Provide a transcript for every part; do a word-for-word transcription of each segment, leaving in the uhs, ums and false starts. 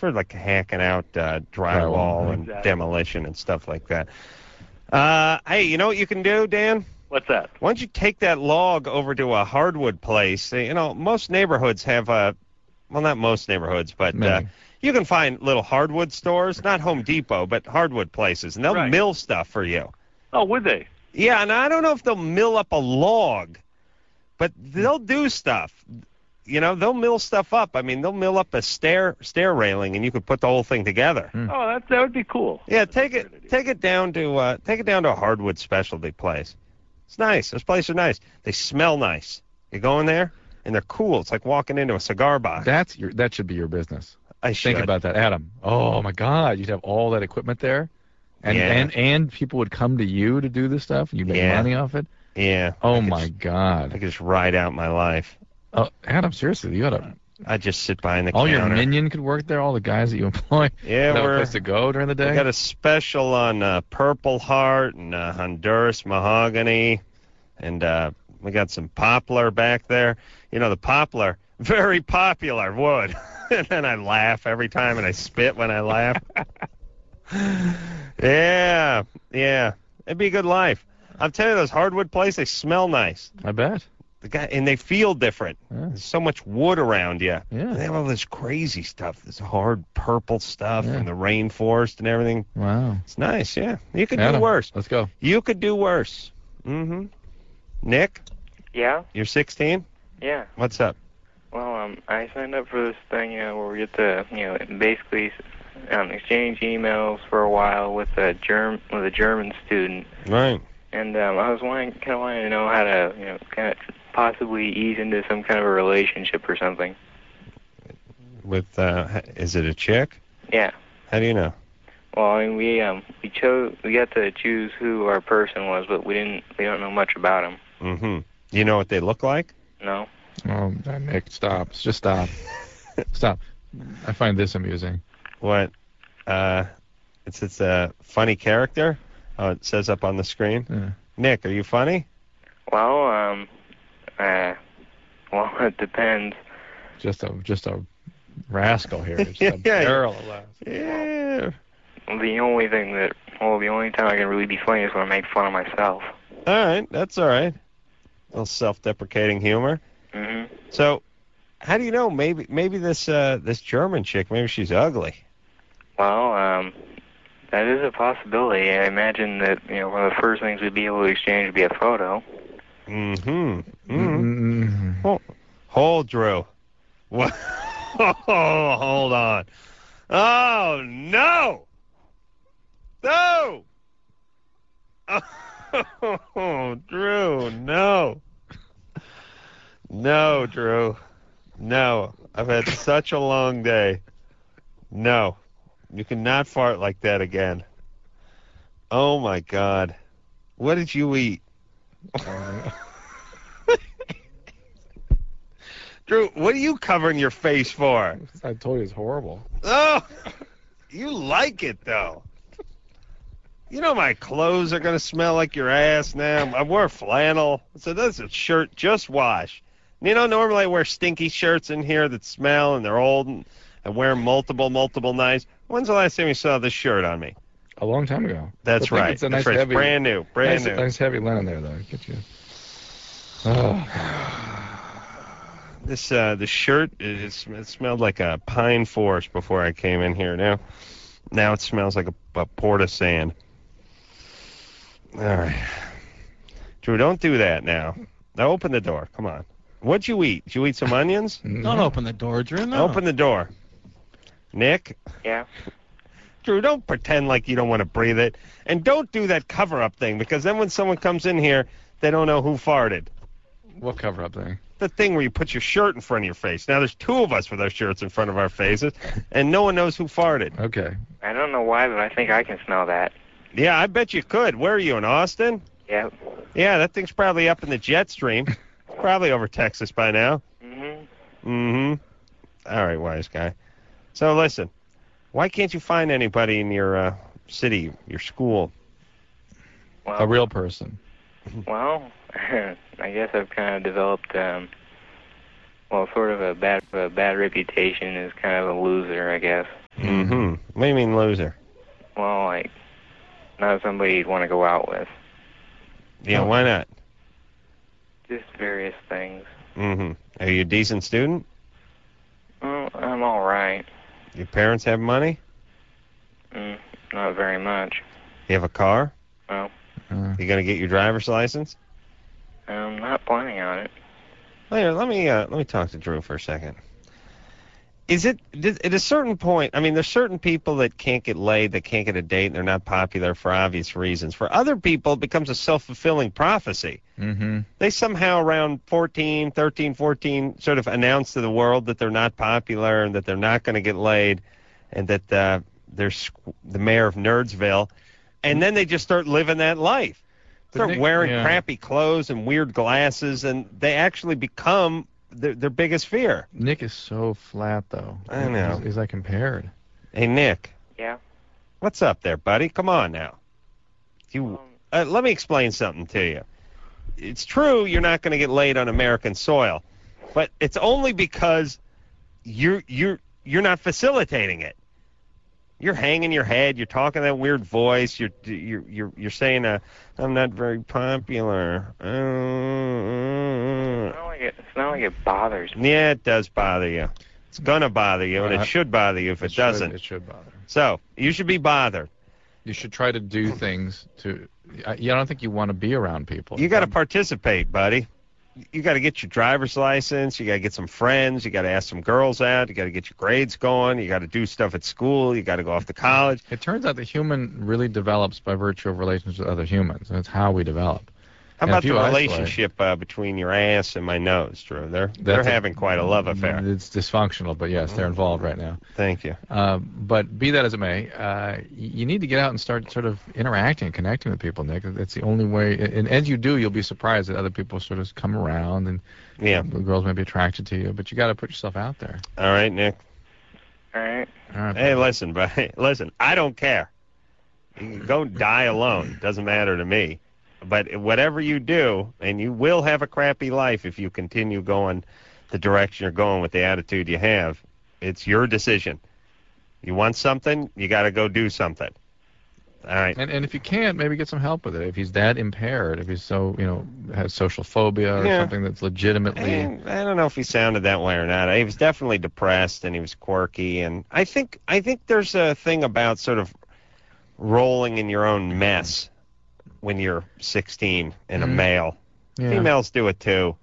for like hacking out uh, drywall Drywall, and exactly. demolition and stuff like that. Uh, hey, you know what you can do, Dan? What's that? Why don't you take that log over to a hardwood place? You know, most neighborhoods have a, well, not most neighborhoods, but uh, Many. you can find little hardwood stores, not Home Depot, but hardwood places, and they'll Right. mill stuff for you. Oh, would they? Yeah, and I don't know if they'll mill up a log, but they'll do stuff. You know, they'll mill stuff up. I mean, they'll mill up a stair stair railing, and you could put the whole thing together. Mm. Oh, that that would be cool. Yeah, take it take it down to uh, take it down to a hardwood specialty place. It's nice. Those places are nice. They smell nice. You go in there, and they're cool. It's like walking into a cigar box. That's your. That should be your business. I should. Think about that, Adam. Oh my God, you'd have all that equipment there, and Yeah. and and people would come to you to do this stuff, and you make Yeah. money off it. Yeah. Oh I could my just- I God. could just ride out my life. Oh, Adam, seriously, you gotta. I just sit behind the All your counter. minion could work there. All the guys that you employ. Yeah, Would have a we're place to go during the we day. got a special on uh, Purple Heart and uh, Honduras mahogany, and uh, we got some poplar back there. You know, the poplar, very popular wood. And then I laugh every time, and I spit when I laugh. yeah, yeah, it'd be a good life. I'm telling you, those hardwood places, they smell nice. I bet. The guy, and they feel different. Yeah. There's so much wood around you. Yeah. And they have all this crazy stuff, this hard purple stuff Yeah. from the rainforest and everything. Wow. It's nice, yeah. You could Adam, do worse. Let's go. You could do worse. Mm-hmm. Nick, Yeah, you're sixteen? yeah. What's up? Well, um, I signed up for this thing, you know, where we get to, you know, basically um, exchange emails for a while with a Germ with a German student, Right. and um, I was wanting, kind of wanting to know how to, you know, kind of possibly ease into some kind of a relationship or something. With, uh, is it a chick? Yeah. How do you know? Well, I mean, we um we chose we got to choose who our person was, but we didn't we don't know much about him. Mm-hmm. Do you know what they look like? No. Oh, Nick, stop. Just stop. Stop. I find this amusing. What? Uh, it's it's a funny character. Oh, it says up on the screen. Yeah. Nick, are you funny? Well, um, uh, well, it depends. Just a just a rascal here. Just a Yeah, yeah. barrel of laughs. Yeah. The only thing that, well, the only time I can really be funny is when I make fun of myself. All right, that's all right. A little self-deprecating humor. Mm-hmm. So, how do you know? Maybe maybe this uh, this German chick, maybe she's ugly. Well, um, that is a possibility. I imagine that, you know, one of the first things we'd be able to exchange would be a photo. Mm-hmm. Mm-hmm. Mm-hmm. Hold, hold, Drew. What? Oh, hold on. Oh, no! No! Oh, Drew, no. No, Drew. No. I've had such a long day. No. You cannot fart like that again. Oh, my God. What did you eat? Drew, what are you covering your face for? I told you it's horrible. Oh, you like it, though. You know my clothes are going to smell like your ass now. I wear flannel, so this is a shirt just washed. You know, normally I wear stinky shirts in here that smell, and they're old, and I wear multiple, multiple nights. When's the last time you saw this shirt on me? A long time ago. That's But I think right. It's a That's nice right. It's heavy, brand new, brand nice, new. nice heavy linen there, though. Get you. Oh. This uh, the shirt is it smelled like a pine forest before I came in here. Now, now it smells like a, a port of sand. All right, Drew, don't do that now. Now open the door. Come on. What'd you eat? Did you eat some onions? Don't open the door, Drew. No. Open the door. Nick? Yeah. Drew, don't pretend like you don't want to breathe it. And don't do that cover-up thing, because then when someone comes in here, they don't know who farted. What cover-up thing? The thing where you put your shirt in front of your face. Now, there's two of us with our shirts in front of our faces, and no one knows who farted. Okay. I don't know why, but I think I can smell that. Yeah, I bet you could. Where are you, in Austin? Yep. Yeah, that thing's probably up in the jet stream. Probably over Texas by now. Mm-hmm. Mm-hmm. All right, wise guy. So listen, why can't you find anybody in your uh, city, your school? Well, A real person. Well, I guess I've kind of developed, um, well, sort of a bad a bad reputation as kind of a loser, I guess. Mm-hmm. What do you mean loser? Well, like, not somebody you'd want to go out with. Yeah, why not? Just various things. Mm-hmm. Are you a decent student? Well, I'm all right. Your parents have money? Mm, not very much. You have a car? No. Uh, You gonna get your driver's license? I'm not planning on it. Here, let me uh, let me talk to Drew for a second. Is it at a certain point? I mean, there's certain people that can't get laid, that can't get a date, and they're not popular for obvious reasons. For other people, it becomes a self-fulfilling prophecy. mm-hmm. They somehow around fourteen, thirteen, fourteen sort of announce to the world that they're not popular and that they're not going to get laid, and that uh, they're squ- the mayor of Nerdsville, and then they just start living that life. Start Nick- wearing yeah. crappy clothes and weird glasses, and they actually become their, their biggest fear. Nick is so flat, though. I know. He's, he's like impaired. Hey, Nick, Yeah? what's up there, buddy? Come on now. You, uh, let me explain something to you. It's true you're not going to get laid on American soil, but it's only because you're you're you're not facilitating it. You're hanging your head. You're talking that weird voice. You're you're you're you're saying, uh, "I'm not very popular." Uh, It's not like it, it's not like it bothers me. yeah, it does bother you. It's gonna bother you, and Uh, it should bother you if it, should- doesn't. It should bother. So you should be bothered. You should try to do things to. I, I don't think you want to be around people. You got to participate, buddy. You got to get your driver's license. You got to get some friends. You got to ask some girls out. You got to get your grades going. You got to do stuff at school. You got to go off to college. It turns out the human really develops by virtue of relationships with other humans. That's how we develop. How And about if you the isolate- relationship uh, between your ass and my nose, Drew? They're they're That's a- having quite a love affair. It's dysfunctional, but yes, they're involved right now. Thank you. Uh, but be that as it may, uh, y- you need to get out and start sort of interacting and connecting with people, Nick. That's the only way. And as you do, you'll be surprised that other people sort of come around and Yeah. the girls may be attracted to you. But you got to put yourself out there. All right, Nick. All right? All right. Hey, listen, buddy. Listen, I don't care. You can go die alone. Doesn't matter to me. But whatever you do, and you will have a crappy life if you continue going the direction you're going with the attitude you have, it's your decision. You want something, you got to go do something. All right. And and if you can't, maybe get some help with it. If he's that impaired, if he's so, you know, has social phobia or Yeah. something that's legitimately. I, I don't know if he sounded that way or not. He was definitely depressed and he was quirky, and I think I think there's a thing about sort of rolling in your own mess when you're sixteen and a Mhm. male. Yeah. Females do it too.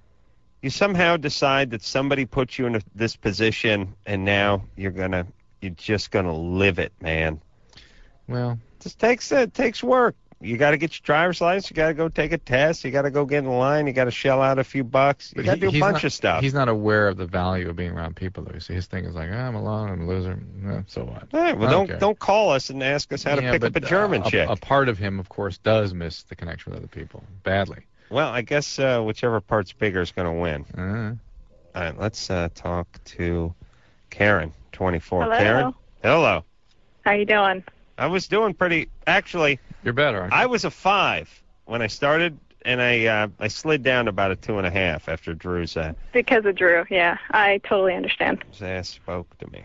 You somehow decide that somebody put you in a, this position, and now you're gonna you're just gonna live it, man. Well, It just takes it takes work. You got to get your driver's license. You got to go take a test. You got to go get in line. You got to shell out a few bucks. You but got to he- do a he's bunch not- of stuff. He's not aware of the value of being around people, though. You see, his thing is like, oh, I'm alone, I'm a loser. Eh, so what? All right, well, I don't care. don't call us and ask us how to Yeah, pick up a but, German uh, chick. A, a part of him, of course, does miss the connection with other people badly. Well, I guess uh, whichever part's bigger is going to win. Uh, All right, let's uh, talk to Karen, twenty-four. Hello. Karen, hello. How you doing? I was doing pretty. Actually, you're better, aren't you? I was a five when I started, and I uh, I slid down to about a two and a half after Drew's uh, Because of Drew, yeah. I totally understand. his ass spoke to me.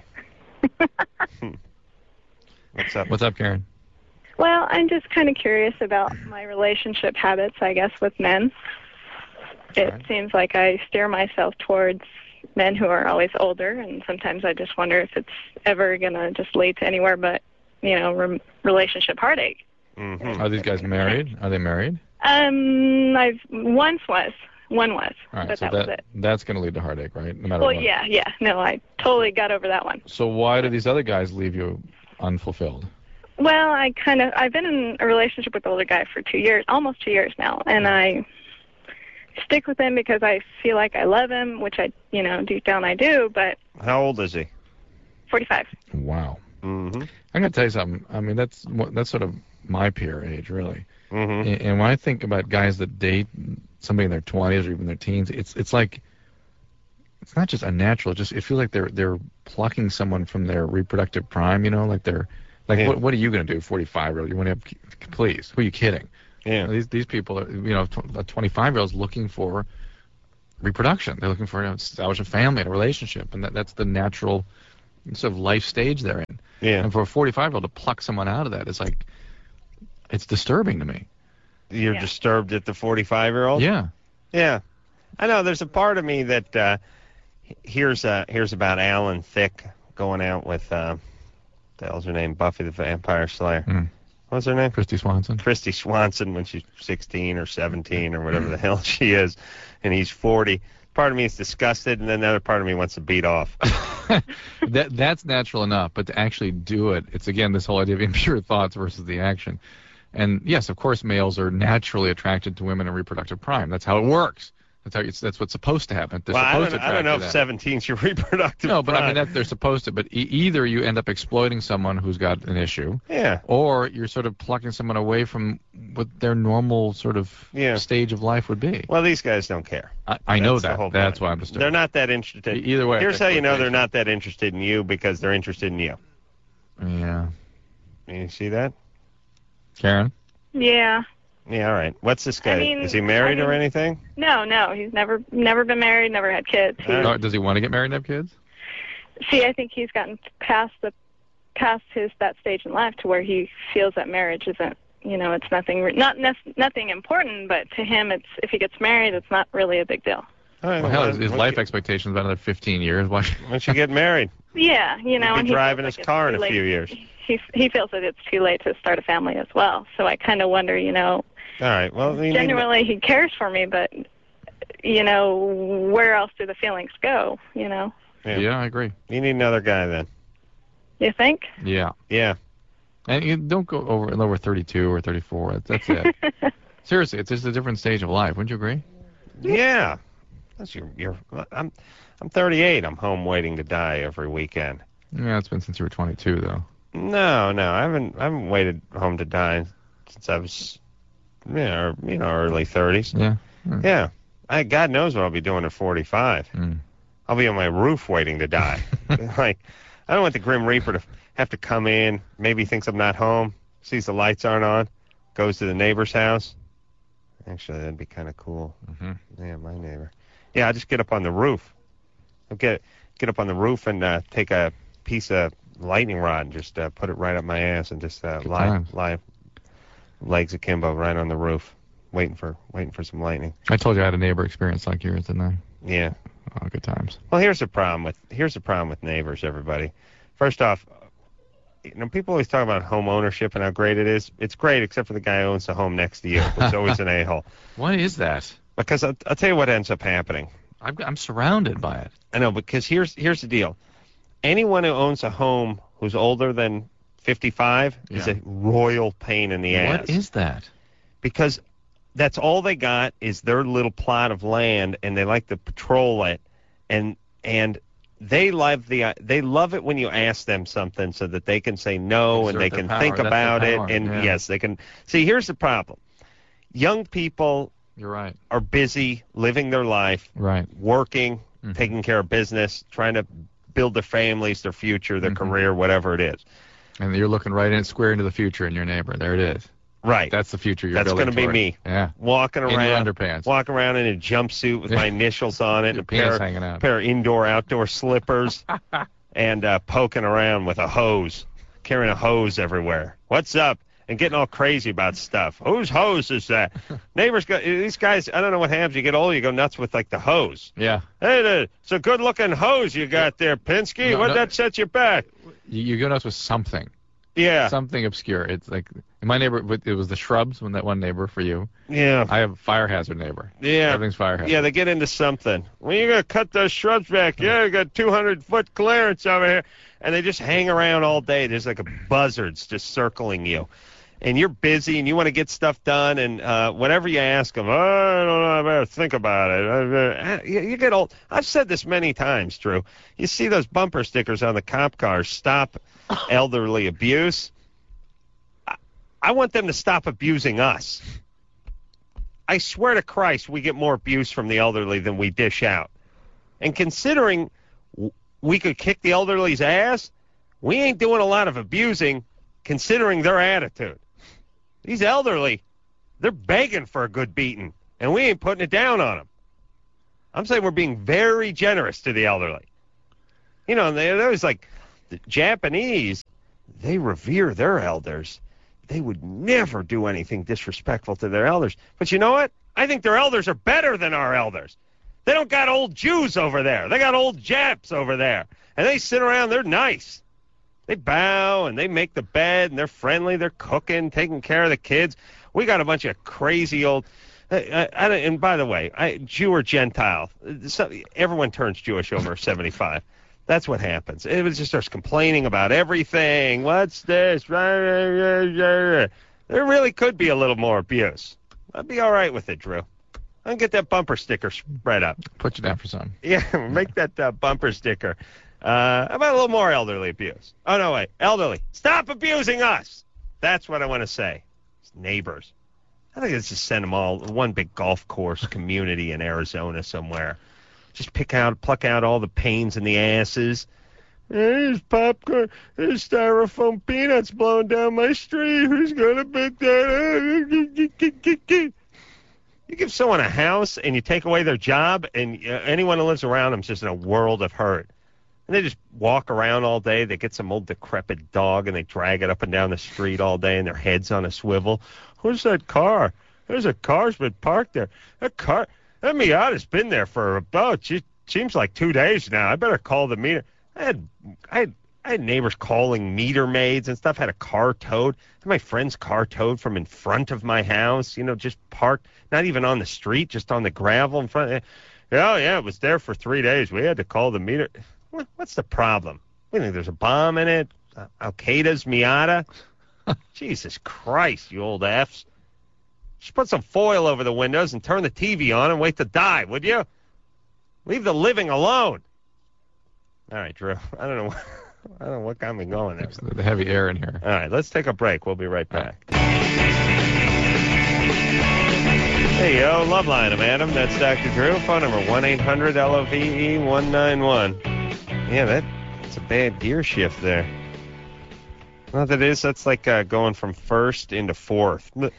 Hmm. What's up? What's up, Karen? Well, I'm just kind of curious about my relationship habits, I guess, with men. It Right. seems like I steer myself towards men who are always older, and sometimes I just wonder if it's ever going to just lead to anywhere but, you know, re- relationship heartache. Mm-hmm. Are these guys married? Are they married? Um, I've once was, one was, All right, but so that, was that it. that's going to lead to heartache, right? No matter Well, what. yeah, yeah. No, I totally got over that one. So why do these other guys leave you unfulfilled? Well, I kind of, I've been in a relationship with the older guy for two years, almost two years now, and I stick with him because I feel like I love him, which I, you know, deep down I do, but How old is he? forty-five. Mm-hmm. Wow. I'm going to tell you something. I mean, that's that's sort of my peer age, really. Mm-hmm. And, and when I think about guys that date somebody in their twenties or even their teens, it's it's like it's not just unnatural. It just it feels like they're they're plucking someone from their reproductive prime. You know, like they're like Yeah. what what are you going to do, forty-five year old? You want to have ki- please? Who are you kidding? Yeah. These these people are, you know, tw- a twenty-five year old's looking for reproduction. They're looking for, you know, establish a family and a relationship, and that that's the natural sort of life stage they're in. Yeah. And for a forty-five-year-old to pluck someone out of that is like, it's disturbing to me. You're Yeah. disturbed at the forty-five-year-old? Yeah. Yeah. I know. There's a part of me that uh, here's uh, here's about Alan Thicke going out with, uh, the hell's her name? Buffy the Vampire Slayer. Mm. What's her name? Christy Swanson. Christy Swanson when she's sixteen or seventeen or whatever the hell she is, and he's forty. Part of me is disgusted, and then the other part of me wants to beat off. that that's natural enough, but to actually do it, it's again this whole idea of impure thoughts versus the action. And yes, of course, males are naturally attracted to women in reproductive prime. That's how it works. That's how it's, that's what's supposed to happen. They're Well, I supposed don't, to I don't know attract if to that. seventeen's your reproductive No, but I mean prime. that they're supposed to. But e- either you end up exploiting someone who's got an issue, Yeah. or you're sort of plucking someone away from what their normal sort of Yeah. stage of life would be. Well, these guys don't care. I, I know That's the that. whole That's point. why I'm disturbed. They're not that interested. E- either way, Here's it's how you know they're exploitation. not that interested in you, because they're interested in you. Yeah. You see that? Karen? Yeah. Yeah, all right. What's this guy? I mean, is he married I or mean- anything? No, no, he's never never been married, never had kids. He, All right. Oh, does he want to get married and have kids? See, I think he's gotten past the past his that stage in life to where he feels that marriage isn't, you know, it's nothing re- not nec- nothing important, but to him, it's if he gets married, it's not really a big deal. All right, Well, hell, well, his, his why life don't you- expectations about another fifteen years. Why? Why don't you get married? Yeah, you know, He'll and be he driving feels his like it's car in too a late. few years. He he feels that it's too late to start a family as well. So I kind of wonder, you know, All right. Well, you need- genuinely he cares for me, but you know, where else do the feelings go? You know, Yeah. Yeah, I agree. you need another guy then. you think? Yeah. Yeah. And you don't go over over thirty-two or thirty-four. That's, that's it. Seriously, it's just a different stage of life. Wouldn't you agree? Yeah. That's your. Your. I'm. I'm thirty-eight. I'm home waiting to die every weekend. Yeah, it's been since you were twenty-two, though. No, no, I haven't. I haven't waited home to die since I was, you know, you know, early thirties. Yeah. Yeah. I. God knows what I'll be doing at forty-five. Mm. I'll be on my roof waiting to die. Like, I don't want the Grim Reaper to have to come in. Maybe he thinks I'm not home. Sees the lights aren't on. Goes to the neighbor's house. Actually, that'd be kind of cool. Mm-hmm. Yeah, my neighbor. Yeah, I just get up on the roof. I'll get get up on the roof and uh, take a piece of lightning rod and just uh, put it right up my ass and just uh, Good lie times. lie legs akimbo right on the roof, waiting for waiting for some lightning. I told you I had a neighbor experience like yours, didn't I? Yeah. Oh, good times. Well, here's the problem with here's the problem with neighbors, everybody. First off, you know, people always talk about home ownership and how great it is. It's great, except for the guy who owns the home next to you, who's always an a-hole. What is that? Because I'll, I'll tell you what ends up happening. I'm, I'm surrounded by it. I know, because here's here's the deal. Anyone who owns a home who's older than fifty-five is Yeah. a royal pain in the ass. What is that? Because that's all they got is their little plot of land, and they like to patrol it, and and they love the they love it when you ask them something so that they can say no and Exert they their can power. think That's their about it, power. and Yeah. yes, they can. See, here's the problem. Young people You're right. are busy living their life, Right. working, Mhm. taking care of business, trying to build their families, their future, their Mhm. career, whatever it is. And you're looking right in square into the future in your neighbor. There it is. Right. That's the future you're That's building gonna be toward. me. Yeah. walking In your around, underpants. walking around in a jumpsuit with my initials on it, Your and a penis pair, hanging out. pair of indoor outdoor slippers, and uh, poking around with a hose, carrying a hose everywhere. What's up? And getting all crazy about stuff. Whose hose is that? Neighbors, go, these guys, I don't know what happens. You get older, you go nuts with, like, the hose. Yeah. Hey, the- it's a good-looking hose you got there, Pinsky. No, What'd no. that set you back? You, you go nuts with something. Yeah, Something obscure. It's like in my neighbor. It was the shrubs when that one neighbor for you. yeah, I have a fire hazard neighbor. yeah. Everything's fire hazard. Yeah, they get into something. When you gonna cut those shrubs back? Yeah, you got two hundred foot clearance over here, and they just hang around all day. There's like a buzzards just circling you, and you're busy and you want to get stuff done, and uh, whatever you ask them, oh, I don't know, I better think about it. Uh, You, you get old. I've said this many times, Drew. You see those bumper stickers on the cop cars, stop elderly abuse. I, I want them to stop abusing us. I swear to Christ, we get more abuse from the elderly than we dish out. And considering w- we could kick the elderly's ass, we ain't doing a lot of abusing considering their attitude. These elderly, they're begging for a good beating, and we ain't putting it down on them. I'm saying we're being very generous to the elderly. You know, they- there's like the Japanese, they revere their elders. They would never do anything disrespectful to their elders. But you know what? I think their elders are better than our elders. They don't got old Jews over there. They got old Japs over there. And they sit around. They're nice. They bow, and they make the bed, and they're friendly. They're cooking, taking care of the kids. We got a bunch of crazy old... I, I, and by the way, I, Jew or Gentile, so, everyone turns Jewish over seventy-five. That's what happens. It just starts complaining about everything. What's this? There really could be a little more abuse. I'd be all right with it, Drew. I'll get that bumper sticker spread up. Put you down for some. Yeah, make that uh, bumper sticker. Uh, how about a little more elderly abuse? Oh, no, wait. Elderly. Stop abusing us. That's what I want to say. It's neighbors. I think let's just send them all one big golf course community in Arizona somewhere. Just pick out, pluck out all the pains in the asses. There's popcorn. There's styrofoam peanuts blowing down my street. Who's gonna pick that? You give someone a house and you take away their job, and uh, anyone who lives around them is just in a world of hurt. And they just walk around all day. They get some old decrepit dog and they drag it up and down the street all day, and their head's on a swivel. Who's that car? There's a car's been parked there. That car, that Miata's been there for about, it seems like two days now. I better call the meter. I had, I had, I had neighbors calling meter maids and stuff. I had a car towed. I had my friend's car towed from in front of my house, you know, just parked, not even on the street, just on the gravel in front. Oh, yeah, it was there for three days. We had to call the meter. What, what's the problem? We think there's a bomb in it? Uh, Al-Qaeda's Miata? Jesus Christ, you old Fs. Just put some foil over the windows and turn the T V on and wait to die, would you? Leave the living alone. All right, Drew. I don't know. I don't know what got me going there. The heavy air in here. All right, let's take a break. We'll be right back. Hey, yo, love line. I'm Adam. That's Doctor Drew. Phone number one eight hundred L O V E one nine one. Yeah, that, that's a bad gear shift there. Well, that is. That's like uh, going from first into fourth. It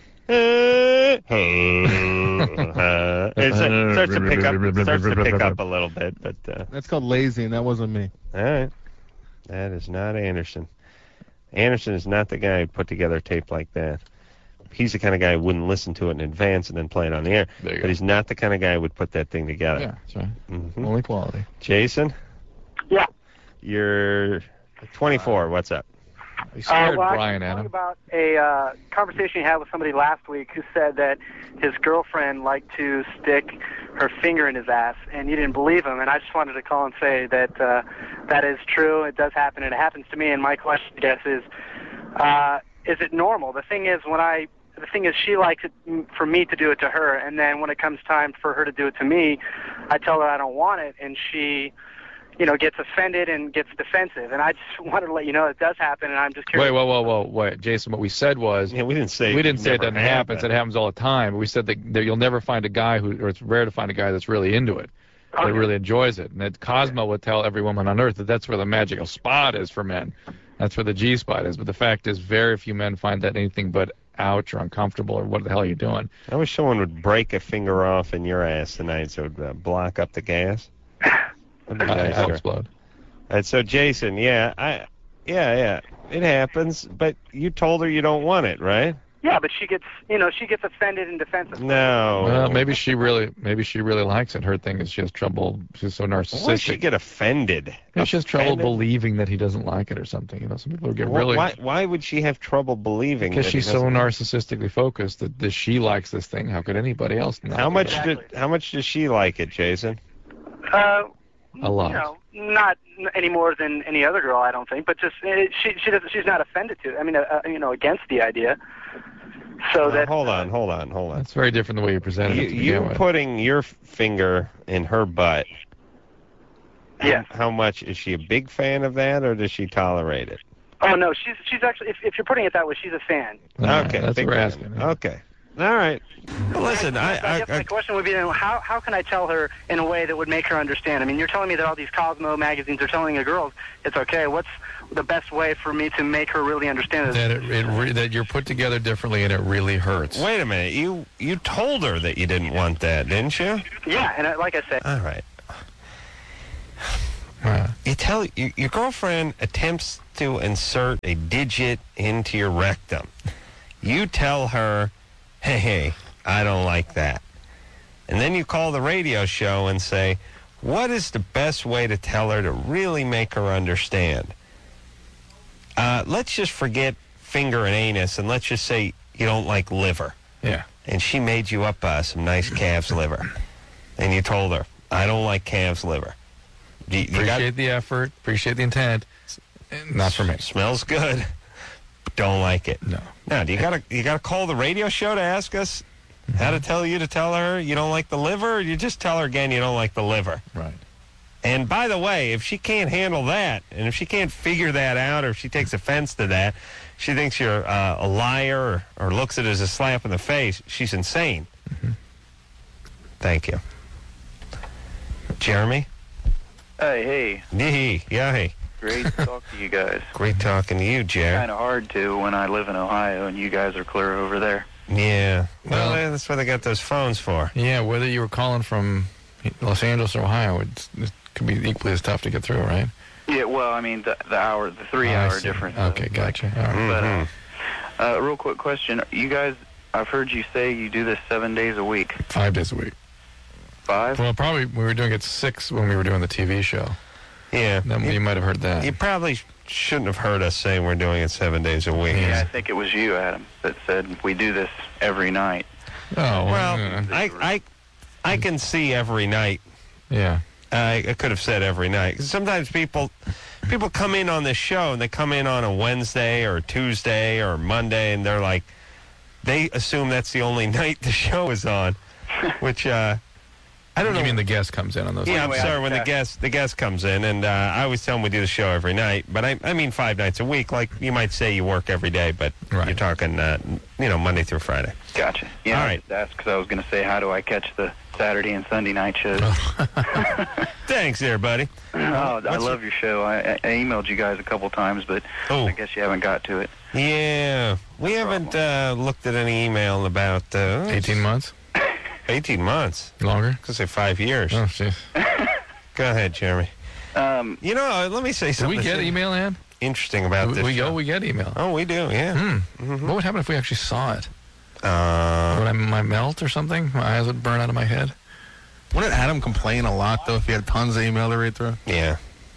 starts to pick up. Starts to pick up a little bit, but uh, That's called lazy, and that wasn't me. all right. That is not Anderson. Anderson is not the guy who put together a tape like that. He's the kind of guy who wouldn't listen to it in advance and then play it on the air. There you But go. he's not the kind of guy who would put that thing together. Yeah, that's right. Mhm. Only quality. Jason, Yeah. you're twenty-four. What's up? You scared uh, well, Brian, I'm Adam. about a uh, conversation you had with somebody last week who said that his girlfriend liked to stick her finger in his ass, and you didn't believe him. And I just wanted to call and say that uh, that is true. It does happen, and it happens to me. And my question, I guess, is, uh, is it normal? The thing is, when I the thing is, she likes it for me to do it to her, and then when it comes time for her to do it to me, I tell her I don't want it, and she, you know, gets offended and gets defensive. And I just wanted to let you know it does happen, and I'm just curious. Wait, whoa, whoa, whoa, wait, Jason. What we said was Yeah, we didn't say we didn't say it never doesn't happen. It happens all the time. But we said that, that you'll never find a guy who, or it's rare to find a guy that's really into it, that Okay. really enjoys it. And that Cosmo would tell every woman on earth that that's where the magical spot is for men. That's where the G spot is. But the fact is, very few men find that anything but ouch or uncomfortable or what the hell are you doing? I wish someone would break a finger off in your ass tonight so it would uh, block up the gas. That'd be I, nicer. I'll explode. And so, Jason, yeah, I, yeah, yeah, it happens. But you told her you don't want it, right? Yeah, but she gets, you know, she gets offended and defensive. No. Well, maybe she really, maybe she really likes it. Her thing is she has trouble. She's so narcissistic. Why does she get offended? Maybe she has trouble Offended? believing that he doesn't like it or something. You know, some people get Why- really Why, why would she have trouble believing? because that he she's so doesn't- narcissistically focused that, that she likes this thing. How could anybody else? Not How much Exactly. did? How much does she like it, Jason? Uh, A lot. You know, not any more than any other girl, I don't think. But just uh, she, she doesn't. She's not offended to it. I mean, uh, uh, you know, against the idea. So Now, that. hold on, hold on, hold on. That's very different the way you presented You, it to you begin with. putting your finger in her butt. how- Yes. How much is she a big fan of that, or does she tolerate it? Oh no, she's she's actually. If, if you're putting it that way, she's a fan. All right, Okay, that's big what we're fan. asking. Okay, all right. Well, listen, I, So I, I, guess I, my question would be, then, how how can I tell her in a way that would make her understand? I mean, you're telling me that all these Cosmo magazines are telling the girls it's okay. What's the best way for me to make her really understand this? That it, it re, that you're put together differently and it really hurts. wait a minute. You you told her that you didn't want that, didn't you? Yeah, and uh, like I said, All right. Uh, You tell your, your girlfriend attempts to insert a digit into your rectum. You tell her, hey, hey, I don't like that. And then you call the radio show and say, what is the best way to tell her to really make her understand? Uh, let's just forget finger and anus, and let's just say you don't like liver. yeah. And she made you up uh, some nice calf's liver. And you told her, I don't like calf's liver. You, you Appreciate got, the effort. Appreciate the intent. Not for me. Smells good, but don't like it. No. Now, do you gotta you gotta call the radio show to ask us how to tell you to tell her you don't like the liver, or you just tell her again you don't like the liver? Right. And by the way, if she can't handle that, and if she can't figure that out, or if she takes offense to that, she thinks you're uh, a liar, or, or looks at it as a slap in the face, she's insane. Mm-hmm. Thank you. Jeremy? Hey, hey. Yee, yeah, hey. Great to talk to you guys. Great talking to you, Jer. Kind of hard to when I live in Ohio and you guys are clear over there. Yeah. Well, Well- that's what they got those phones for. Yeah, whether you were calling from Los Angeles or Ohio, it's, it could be equally as tough to get through, right? Yeah, well, I mean, the, the hour, the Oh, I three-hour see. difference. Okay, uh, gotcha. All right. But, Mhm. uh, uh, real quick question. You guys, I've heard you say you do this seven days a week. Five days a week. Five? Well, probably we were doing it six when we were doing the T V show. Yeah. Then You, you might have heard that. you probably sh- shouldn't have heard us saying we're doing it seven days a week. Yeah, I think it was you, Adam, that said we do this every night. Oh, Well, yeah. I, I, I can see every night. yeah. I, I could have said every night. 'Cause sometimes people people come in on this show, and they come in on a Wednesday or Tuesday or Monday, and they're like, they assume that's the only night the show is on, which, uh, I don't You know. mean the guest comes in on those? Yeah, I'm Anyway, I- sorry. When the yeah. guest the guest comes in, and uh, I always tell them we do the show every night, but I I mean five nights a week. Like you might say you work every day, but Right. you're talking uh, you know Monday through Friday. Gotcha. Yeah, All right. That's because I was going to say, how do I catch the Saturday and Sunday night shows? Thanks, there, buddy. Oh, I What's love your show. I, I emailed you guys a couple times, but Oh. I guess you haven't got to it. Yeah, we haven't uh, looked at any email in about uh, eighteen months? eighteen months. Longer? I could say five years. Oh, jeez. Go ahead, Jeremy. Um, You know, uh, let me say Do something. we get email, Ann? interesting about We, this we show. go, we get email. Oh, we do. Yeah. Hmm. Mhm. What would happen if we actually saw it? Uh, Would I might melt or something? My eyes would burn out of my head? Wouldn't Adam complain a lot, though, if he had tons of email to read through? Yeah.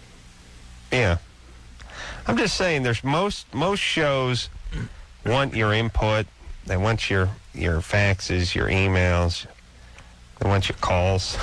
Yeah. I'm just saying there's most most shows want your input. They want your your faxes, your emails. They want your calls.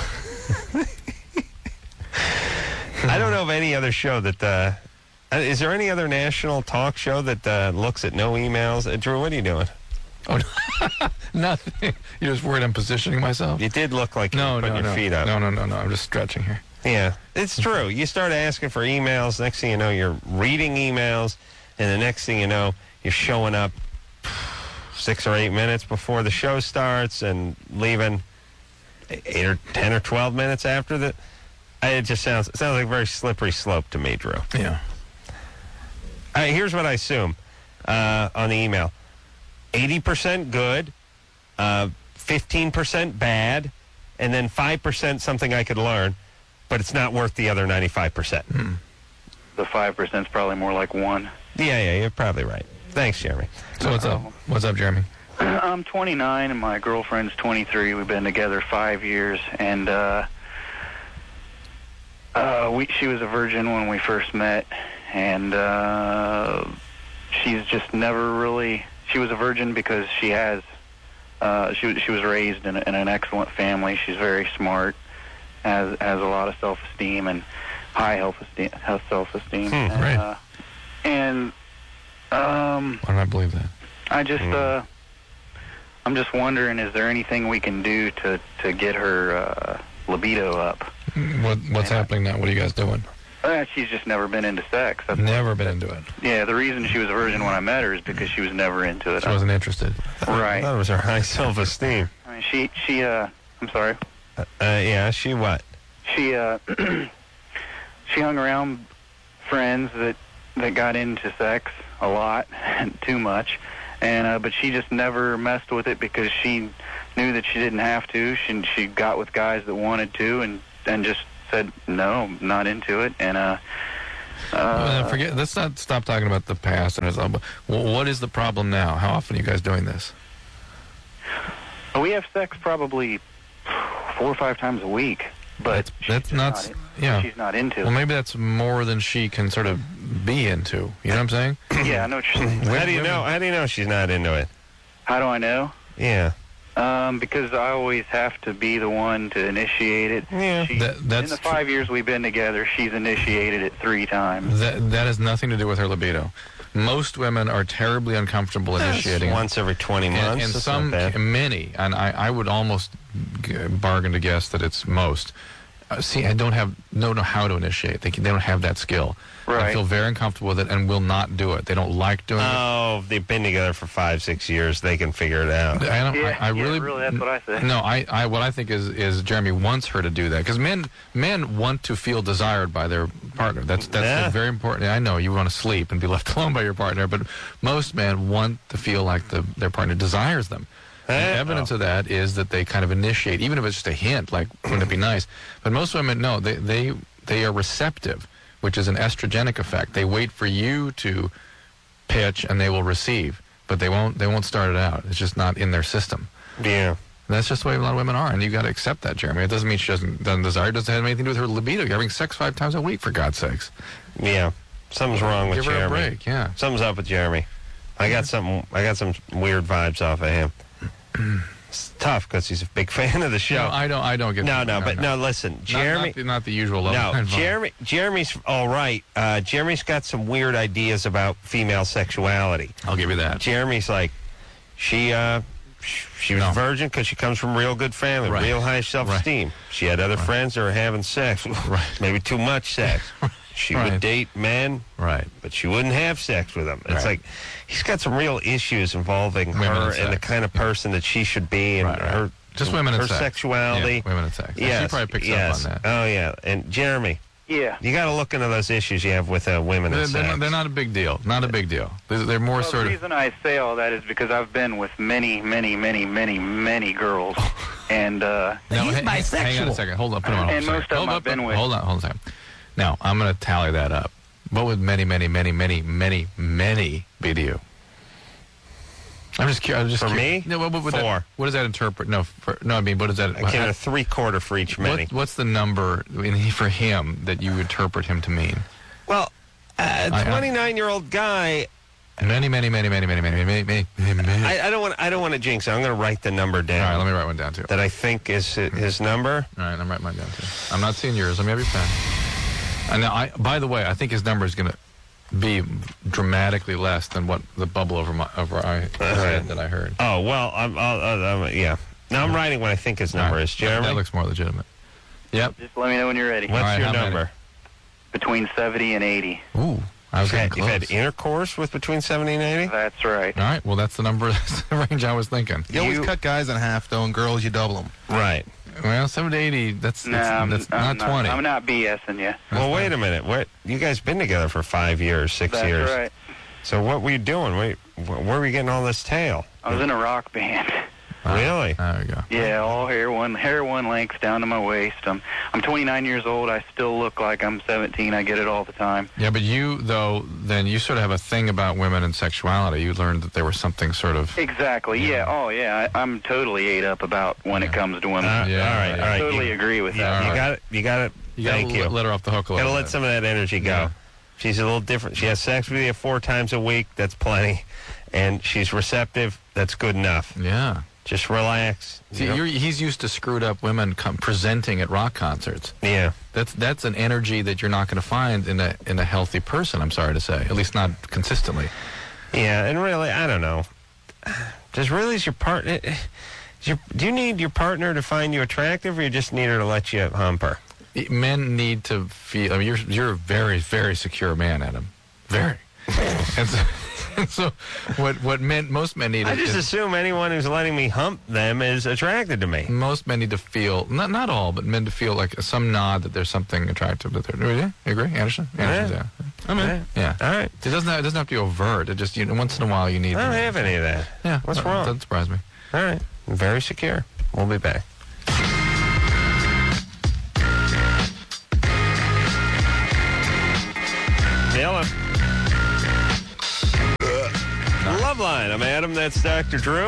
I don't know of any other show that uh, uh, is there any other national talk show that uh, looks at no emails? Uh, Drew, what are you doing? Oh, nothing. You're just worried I'm positioning myself? You did look like you No, were putting no, your no. feet up. No, no, no, no. I'm just stretching here. Yeah, it's true. You start asking for emails, next thing you know, you're reading emails, and the next thing you know, you're showing up six or eight minutes before the show starts and leaving eight or ten or twelve minutes after the. It just sounds it sounds like a very slippery slope to me, Drew. Yeah. Uh, here's what I assume uh, on the email: eighty percent good, uh, fifteen percent bad, and then five percent something I could learn, but it's not worth the other ninety-five percent. Hmm. the five percent is probably more like one. Yeah, yeah, you're probably right. Thanks, Jeremy. So what's up? What's up, Jeremy? I'm twenty-nine and my girlfriend's twenty-three. We've been together five years, and uh, uh, we she was a virgin when we first met, and uh, she's just never really. She was a virgin because she has. Uh, she was she was raised in, a, in an excellent family. She's very smart, has has a lot of self-esteem and high self-esteem. Has self-esteem. Hmm, and, great. Uh, and um. Why don't I believe that? I just, Mm. uh, I'm just wondering, is there anything we can do to, to get her uh, libido up? What What's happening now? What are you guys doing? Uh, she's just never been into sex. That's Never been into it. Yeah, the reason she was a virgin when I met her is because she was never into it. She wasn't interested. Right. That was her high self-esteem. I mean, she, she, uh, I'm sorry. Uh, yeah, she what? She, uh, she hung around friends that, that got into sex a lot, too much. And uh, but she just never messed with it because she knew that she didn't have to. She she got with guys that wanted to, and and just said no, I'm not into it, and uh, uh, Uh, forget. Let's not stop talking about the past and all. But what is the problem now? How often are you guys doing this? we have sex probably four or five times a week, but That's, that's she's not. not in- yeah. she's not into Well, it. maybe that's more than she can sort of be into. You know what I'm saying? Yeah, I know what you're saying. How do you know? How do you know she's not into it? How do I know? Yeah. Um, because I always have to be the one to initiate it. Yeah. She, That- that's in the five years we've been together, she's initiated it three times. That that has nothing to do with her libido. Most women are terribly uncomfortable initiating it. Once every twenty months. And, and That's some, not bad. many, and I, I would almost g- bargain to guess that it's most. Uh, see, I don't have, don't know how to initiate. They, can, they don't have that skill. I Right. feel very uncomfortable with it and will not do it. They don't like doing Oh, they've been together for five, six years. They can figure it out. it. I, don't, Yeah, I, I yeah, really, really, that's what I say. No, I, I, what I think is, is Jeremy wants her to do that because men, men want to feel desired by their partner. That's that's Yeah. very important. I know you want to sleep and be left alone by your partner, but most men want to feel like the, their partner desires them. The Eh? evidence of that is that they kind of initiate, even if it's just a hint, like, wouldn't it be nice? But most women, no, they, they, they are receptive, which is an estrogenic effect. They wait for you to pitch and they will receive, but they won't, they won't start it out. It's just not in their system. Yeah. That's just the way a lot of women are, and you got to accept that, Jeremy. It doesn't mean she doesn't, doesn't desire. It doesn't have anything to do with her libido. You're having sex five times a week, for God's sakes. Yeah. Something's wrong with Give her Jeremy. a break, yeah. Something's up with Jeremy. I got something. I got some weird vibes off of him. It's tough because he's a big fan of the show. No, I don't, I don't get No, no, but no. Listen, Not- Jeremy. Not, the, not the usual love. No, line vibe. Jeremy. Jeremy's all right. Uh, Jeremy's got some weird ideas about female sexuality. I'll give you that. Jeremy's like, she, uh, sh- she was No. a virgin because she comes from a real good family, Right. real high self-esteem. She had other friends that were having sex, Right. maybe too much sex. She Right. would date men, Right. but she wouldn't have sex with them. It's Right. like he's got some real issues involving Women her and and the sex. kind of person that she should be, and Right, right. her Just women her and sex. sexuality. Yeah, women and sex. Yeah, Yes, she probably picks yes. up on that. Oh yeah, and Jeremy, Yeah. you got to look into those issues you have with uh, women They're, and they're, sex. not, they're not a big deal. Not a big deal. They're, they're more Well, sort the of. reason I say all that is because I've been with many, many, many, many, many girls, and uh, No, ha- Hang on a second. Hold on. Put on. And hold on a most second. of Hold them up, I've been up, with. Hold on. Hold on a second. Now I'm going to tally that up. What would many, many, many, many, many, many be to you? I'm just curious. I'm just For curious. me? No, what, what, would that- Four. what does that interpret? No, for, no. I mean, what does that? I came a three quarter for each many. what, what's the number in, for him that you interpret him to mean? Well, a I- I- twenty-nine year old guy. Many, many, many, many, many, many, many, many, many, many. I, I don't want. I don't want to jinx it. I'm going to write the number All down. right, let me write one down too. that I think is hi- his number. All right, I'm writing mine down too. I'm not seeing yours. Let me have your pen. And now, I, by the way, I think his number is going to be dramatically less than what the bubble over my over my head that I heard. Oh well, I'm. I'll, I'll, I'm yeah. Now I'm writing what I think his number All right, is. Jeremy, That, that looks more legitimate. Yep. just let me know when you're ready. what's All right, your how many? number? Between seventy and eighty. Ooh, I was You've had, getting you've close. had intercourse with between seventy and eighty. That's right. All right, well, that's the number, that's the range I was thinking. You always You- cut guys in half, though, and girls, you double them. Right. Well, seventy to eighty, that's, No, that's, I'm, that's I'm not twenty. I'm not BSing you. Well, wait a minute. What? You guys been together for five years, six That's years. right. So what were you doing? Wait, wh- where were you getting all this tail? I was in a rock band. Wow. Really? There we go. Yeah, all hair one hair one length down to my waist. I'm I'm twenty-nine years old. I still look like I'm seventeen. I get it all the time. Yeah, but you, though, then you sort of have a thing about women and sexuality. You learned that there was something sort of... Exactly. Yeah. Oh, yeah. I, I'm totally ate up about when it Yeah. comes to women. Uh, Yeah, all right. yeah. All right. totally you, agree with you, that. you All right. got it. You got it. You gotta Thank let, you. let her off the hook a Gotta little let bit. some of that energy go. Yeah. She's a little different. She has sex with you four times a week. That's plenty. And she's receptive. That's good enough. Yeah. Just relax. See, You know? you're, he's used to screwed up women com- presenting at rock concerts. Yeah. That's that's an energy that you're not going to find in a in a healthy person. I'm sorry to say, at least not consistently. Yeah. And really, I don't know. Does really is your partner? Is your, do you need your partner to find you attractive, or you just need her to let you hump her? Men need to feel. I mean, you're you're a very very secure man, Adam. Very. and so, and so what what men most men need I just is, assume anyone who's letting me hump them is attracted to me. most men need to feel, not not all, but men to feel like some nod that there's something attractive that they're. Yeah, you agree, Anderson? Anderson's, yeah. I'm in. Yeah. All right. It doesn't have, it doesn't have to be overt. It just, you know, once in a while you need. I don't have any of that. Yeah. What's that- wrong? Doesn't surprise me. All right. I'm very secure. We'll be back. Hello. Loveline. I'm Adam. That's Doctor Drew.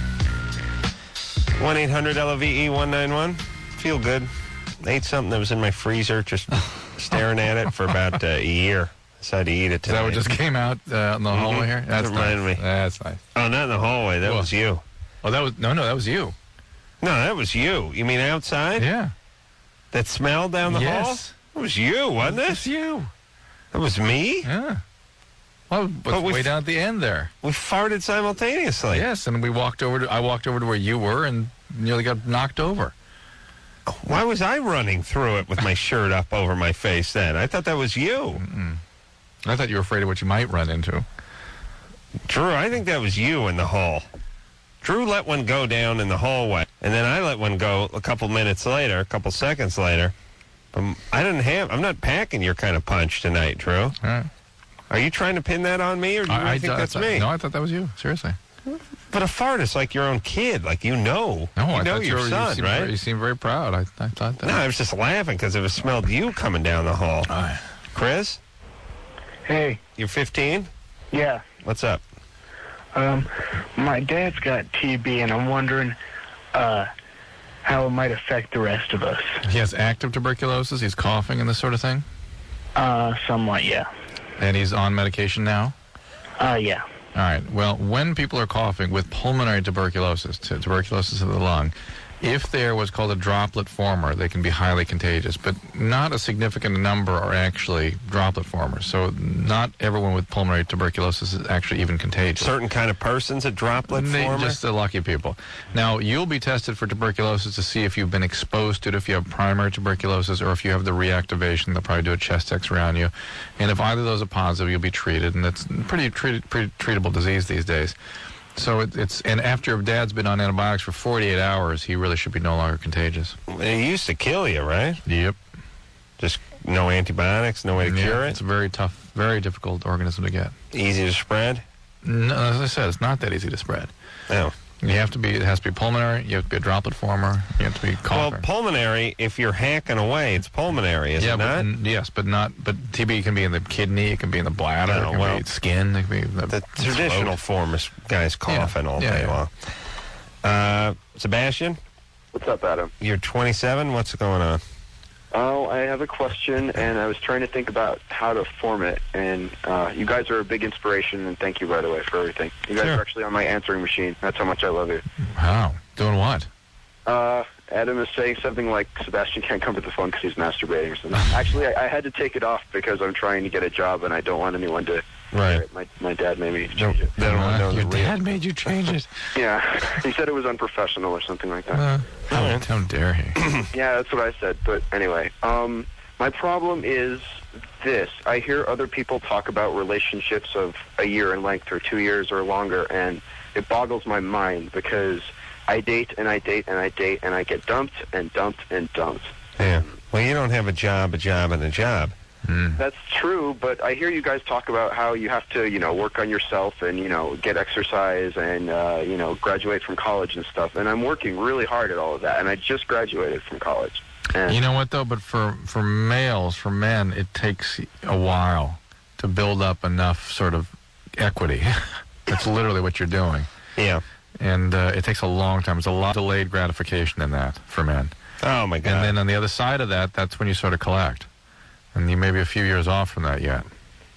one eight hundred L O V E one nine one. Feel good. Ate something that was in my freezer, just staring at it for about uh, a year. Decided to eat it Is tonight. that what just came out uh, in the Mhm. hallway here? That's That reminded nice. me. That's nice. Oh, not in the hallway. That Well- was you. Oh, that was no, no, that was you. No, that was you. You mean outside? Yeah. That smell down the hall? Yes. It was you, wasn't it? It's you. That was me? Yeah. Well, but But we way f- down at the end there. We farted simultaneously. Yes, and we walked over to. I walked over to where you were and nearly got knocked over. Why was I running through it with my shirt up over my face then? I thought that was you. Mm-mm. I thought you were afraid of what you might run into. Drew, I think that was you in the hall. Drew let one go down in the hallway, and then I let one go a couple minutes later, a couple seconds later. Um, I didn't have, I'm not packing your kind of punch tonight, Drew. All right. Are you trying to pin that on me, or do you really think thought- that's I thought- me? No, I thought that was you. Seriously. But a fart is like your own kid. Like, you know. No, you I know thought your you were, son, you seemed right? Very, you seemed very proud. I, I thought that. No, I was just laughing because it was smelled you coming down the hall. All right. Chris, Hey, you're fifteen? yeah. What's up? Um, my dad's got T B, and I'm wondering uh, how it might affect the rest of us. He has active tuberculosis. He's coughing and this sort of thing. Uh, somewhat, yeah. And he's on medication now. Uh, yeah. All right. Well, when people are coughing with pulmonary tuberculosis, t- tuberculosis of the lung, if there was called a droplet former, they can be highly contagious, but not a significant number are actually droplet formers. So not everyone with pulmonary tuberculosis is actually even contagious. Certain kind of person's a droplet They- former? Just the lucky people. Now, you'll be tested for tuberculosis to see if you've been exposed to it, if you have primary tuberculosis, or if you have the reactivation. They'll probably do a chest X-ray on you. And if either of those are positive, you'll be treated. And it's pretty, treated, pretty treatable disease these days. So it, it's, and after your dad's been on antibiotics for forty-eight hours, he really should be no longer contagious. It used to kill you, right? Yep. Just no antibiotics, no way to Yeah, cure It's it? a very tough, very difficult organism to get. Easy to spread? No, as I said, it's not that easy to spread. No. You have to be, it has to be pulmonary, you have to be a droplet former, you have to be Well, coughing. pulmonary, if you're hacking away, it's pulmonary, is yeah, it but, not? n- yes, but not, but T B can be in the kidney, it can be in the bladder, No, it can well, be skin, it can be the, The traditional throat. form is guys coughing all Yeah, day yeah. long. Uh, Sebastian, What's up, Adam? you're twenty-seven. What's going on? Oh, I have a question, and I was trying to think about how to form it. And uh, you guys are a big inspiration, and thank you, by the way, for everything. You guys Sure. are actually on my answering machine. That's how much I love you. Wow. Doing what? Uh, Adam is saying something like Sebastian can't come to the phone because he's masturbating or something. Actually, I, I had to take it off because I'm trying to get a job, and I don't want anyone to... Right. My, my dad made me Don't, change it. they don't Uh, know your the real- dad made you change it. Yeah, he said it was unprofessional or something like that. Uh, how, Alright. how dare he? Yeah, that's what I said. But anyway, um, my problem is this. I hear other people talk about relationships of a year in length or two years or longer, and it boggles my mind because I date and I date and I date and I get dumped and dumped and dumped. Yeah. Well, you don't have a job, a job, and a job. Mm. That's true, but I hear you guys talk about how you have to, you know, work on yourself and, you know, get exercise and, uh, you know, graduate from college and stuff. And I'm working really hard at all of that, and I just graduated from college. And You know what, though? But for, for males, for men, it takes a while to build up enough sort of equity. That's literally what you're doing. Yeah. And uh, it takes a long time. There's a lot of delayed gratification in that for men. Oh, my God. And then on the other side of that, that's when you sort of collect. And you may be a few years off from that yet.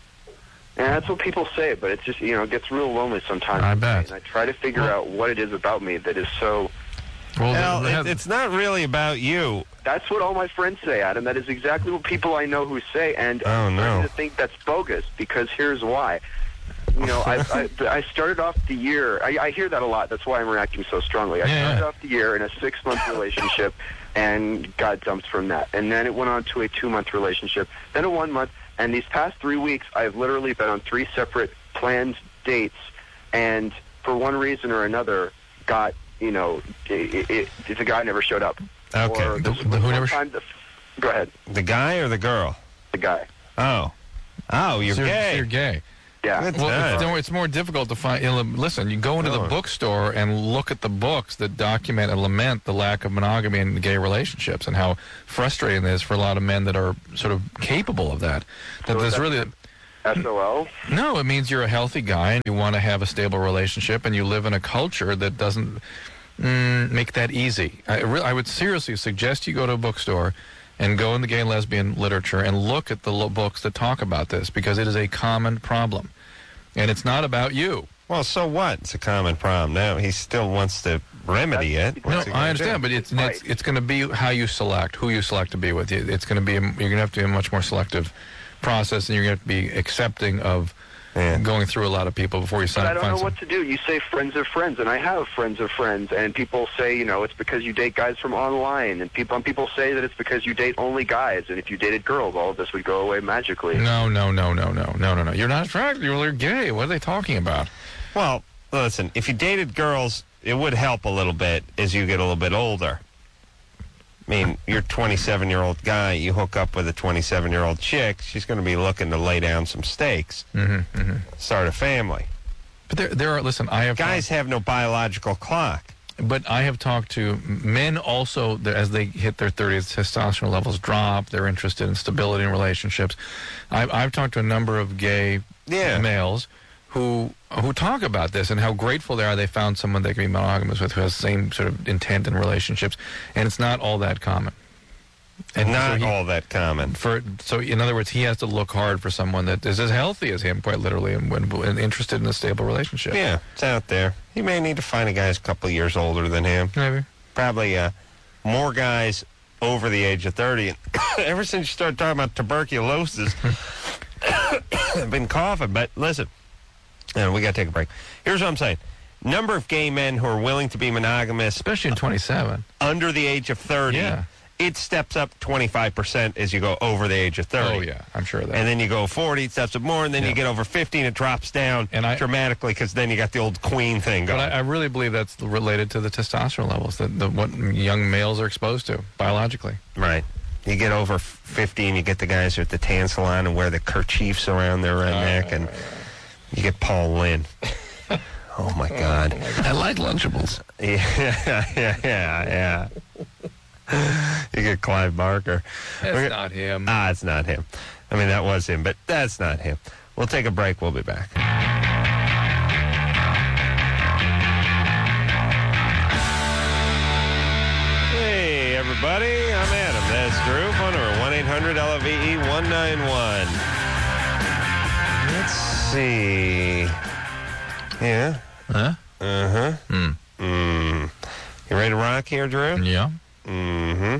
And that's what people say, but it's just, you know, it gets real lonely sometimes. I bet. And I try to figure out what it is about me that is so... Well, Well, they have- it, it's not really about you. That's what all my friends say, Adam. That is exactly what people I know who say, and Oh, I'm no. starting to think that's bogus, because here's why. You know, I, I, I started off the year... I, I hear that a lot. That's why I'm reacting so strongly. I Yeah, started yeah. off the year in a six-month relationship and got dumped from that. And then it went on to a two-month relationship, then a one-month, and these past three weeks, I've literally been on three separate planned dates, and for one reason or another, got, you know, it, it, it, the guy never showed up. Okay. Or The- this the one who never sh- time the, go ahead, The guy or the girl? the guy. Oh. Oh, you're so gay. So you're gay. Yeah. Good Well, time. it's, no, it's more difficult to find. You know, listen, you go into Oh. the bookstore and look at the books that document and lament the lack of monogamy in gay relationships and how frustrating it is for a lot of men that are sort of capable of that. That So there's that- really, S O L? No, it means you're a healthy guy and you want to have a stable relationship and you live in a culture that doesn't mm, make that easy. I, re- I would seriously suggest you go to a bookstore and go in the gay and lesbian literature and look at the lo- books that talk about this, because it is a common problem. And it's not about you. Well, so what? It's a common problem. Now he still wants to remedy it. No, What's he gonna I understand, do? but it's it's, it's going to be how you select, who you select to be with. You. It's going to be a, you're going to have to be a much more selective process, and you're going to have to be accepting of Yeah. going through a lot of people before you sign. But I don't find know some- what to do. You say friends of friends, and I have friends of friends, and people say, you know, it's because you date guys from online, and people, and people say that it's because you date only guys, and if you dated girls, all of this would go away magically. No, no, no, no, no, no, no, no. You're not attracted. You're gay. What are they talking about? Well, listen, if you dated girls, it would help a little bit as you get a little bit older. I mean, you're a twenty-seven-year-old guy, you hook up with a twenty-seven-year-old chick, she's going to be looking to lay down some stakes, Mm-hmm, mm-hmm. start a family. But there, there are. Listen, I have Guys have no biological clock. But I have talked to men also, that as they hit their thirties, testosterone levels drop. They're interested in stability in relationships. I've, I've talked to a number of gay Yeah. males who who talk about this and how grateful they are they found someone they can be monogamous with who has the same sort of intent in relationships. And it's not all that common. And Not so he- all that common. For so, in other words, he has to look hard for someone that is as healthy as him, quite literally, and, and, and interested in a stable relationship. Yeah, it's out there. He may need to find a guy who's a couple of years older than him. Maybe. Probably uh, more guys over the age of thirty. And ever since you started talking about tuberculosis, I've been coughing. But listen, uh, we got to take a break. Here's what I'm saying. Number of gay men who are willing to be monogamous, Especially in twenty-seven. under the age of thirty, Yeah. it steps up twenty-five percent as you go over the age of thirty. Oh, yeah, I'm sure of that. And then you go forty, it steps up more, and then Yeah. you get over fifty, and it drops down And I- dramatically because then you got the old queen thing But going. I, I really believe that's related to the testosterone levels, that the, what young males are exposed to biologically. Right. You get over fifty, and you get the guys who are at the tan salon and wear the kerchiefs around their uh, neck, and you get Paul Lynn. Oh, my God. I like Lunchables. Yeah, yeah, yeah, yeah. You get Clive Barker. That's We're- not him. Ah, it's not him. I mean, that was him, but that's not him. We'll take a break. We'll be back. Hey, everybody. I'm Adam. That's Drew. Phone number one eight hundred L O V E one nine one. Let's see. Yeah. Huh? Uh-huh. Hmm. Mm. You ready to rock here, Drew? Yeah. Mm-hmm.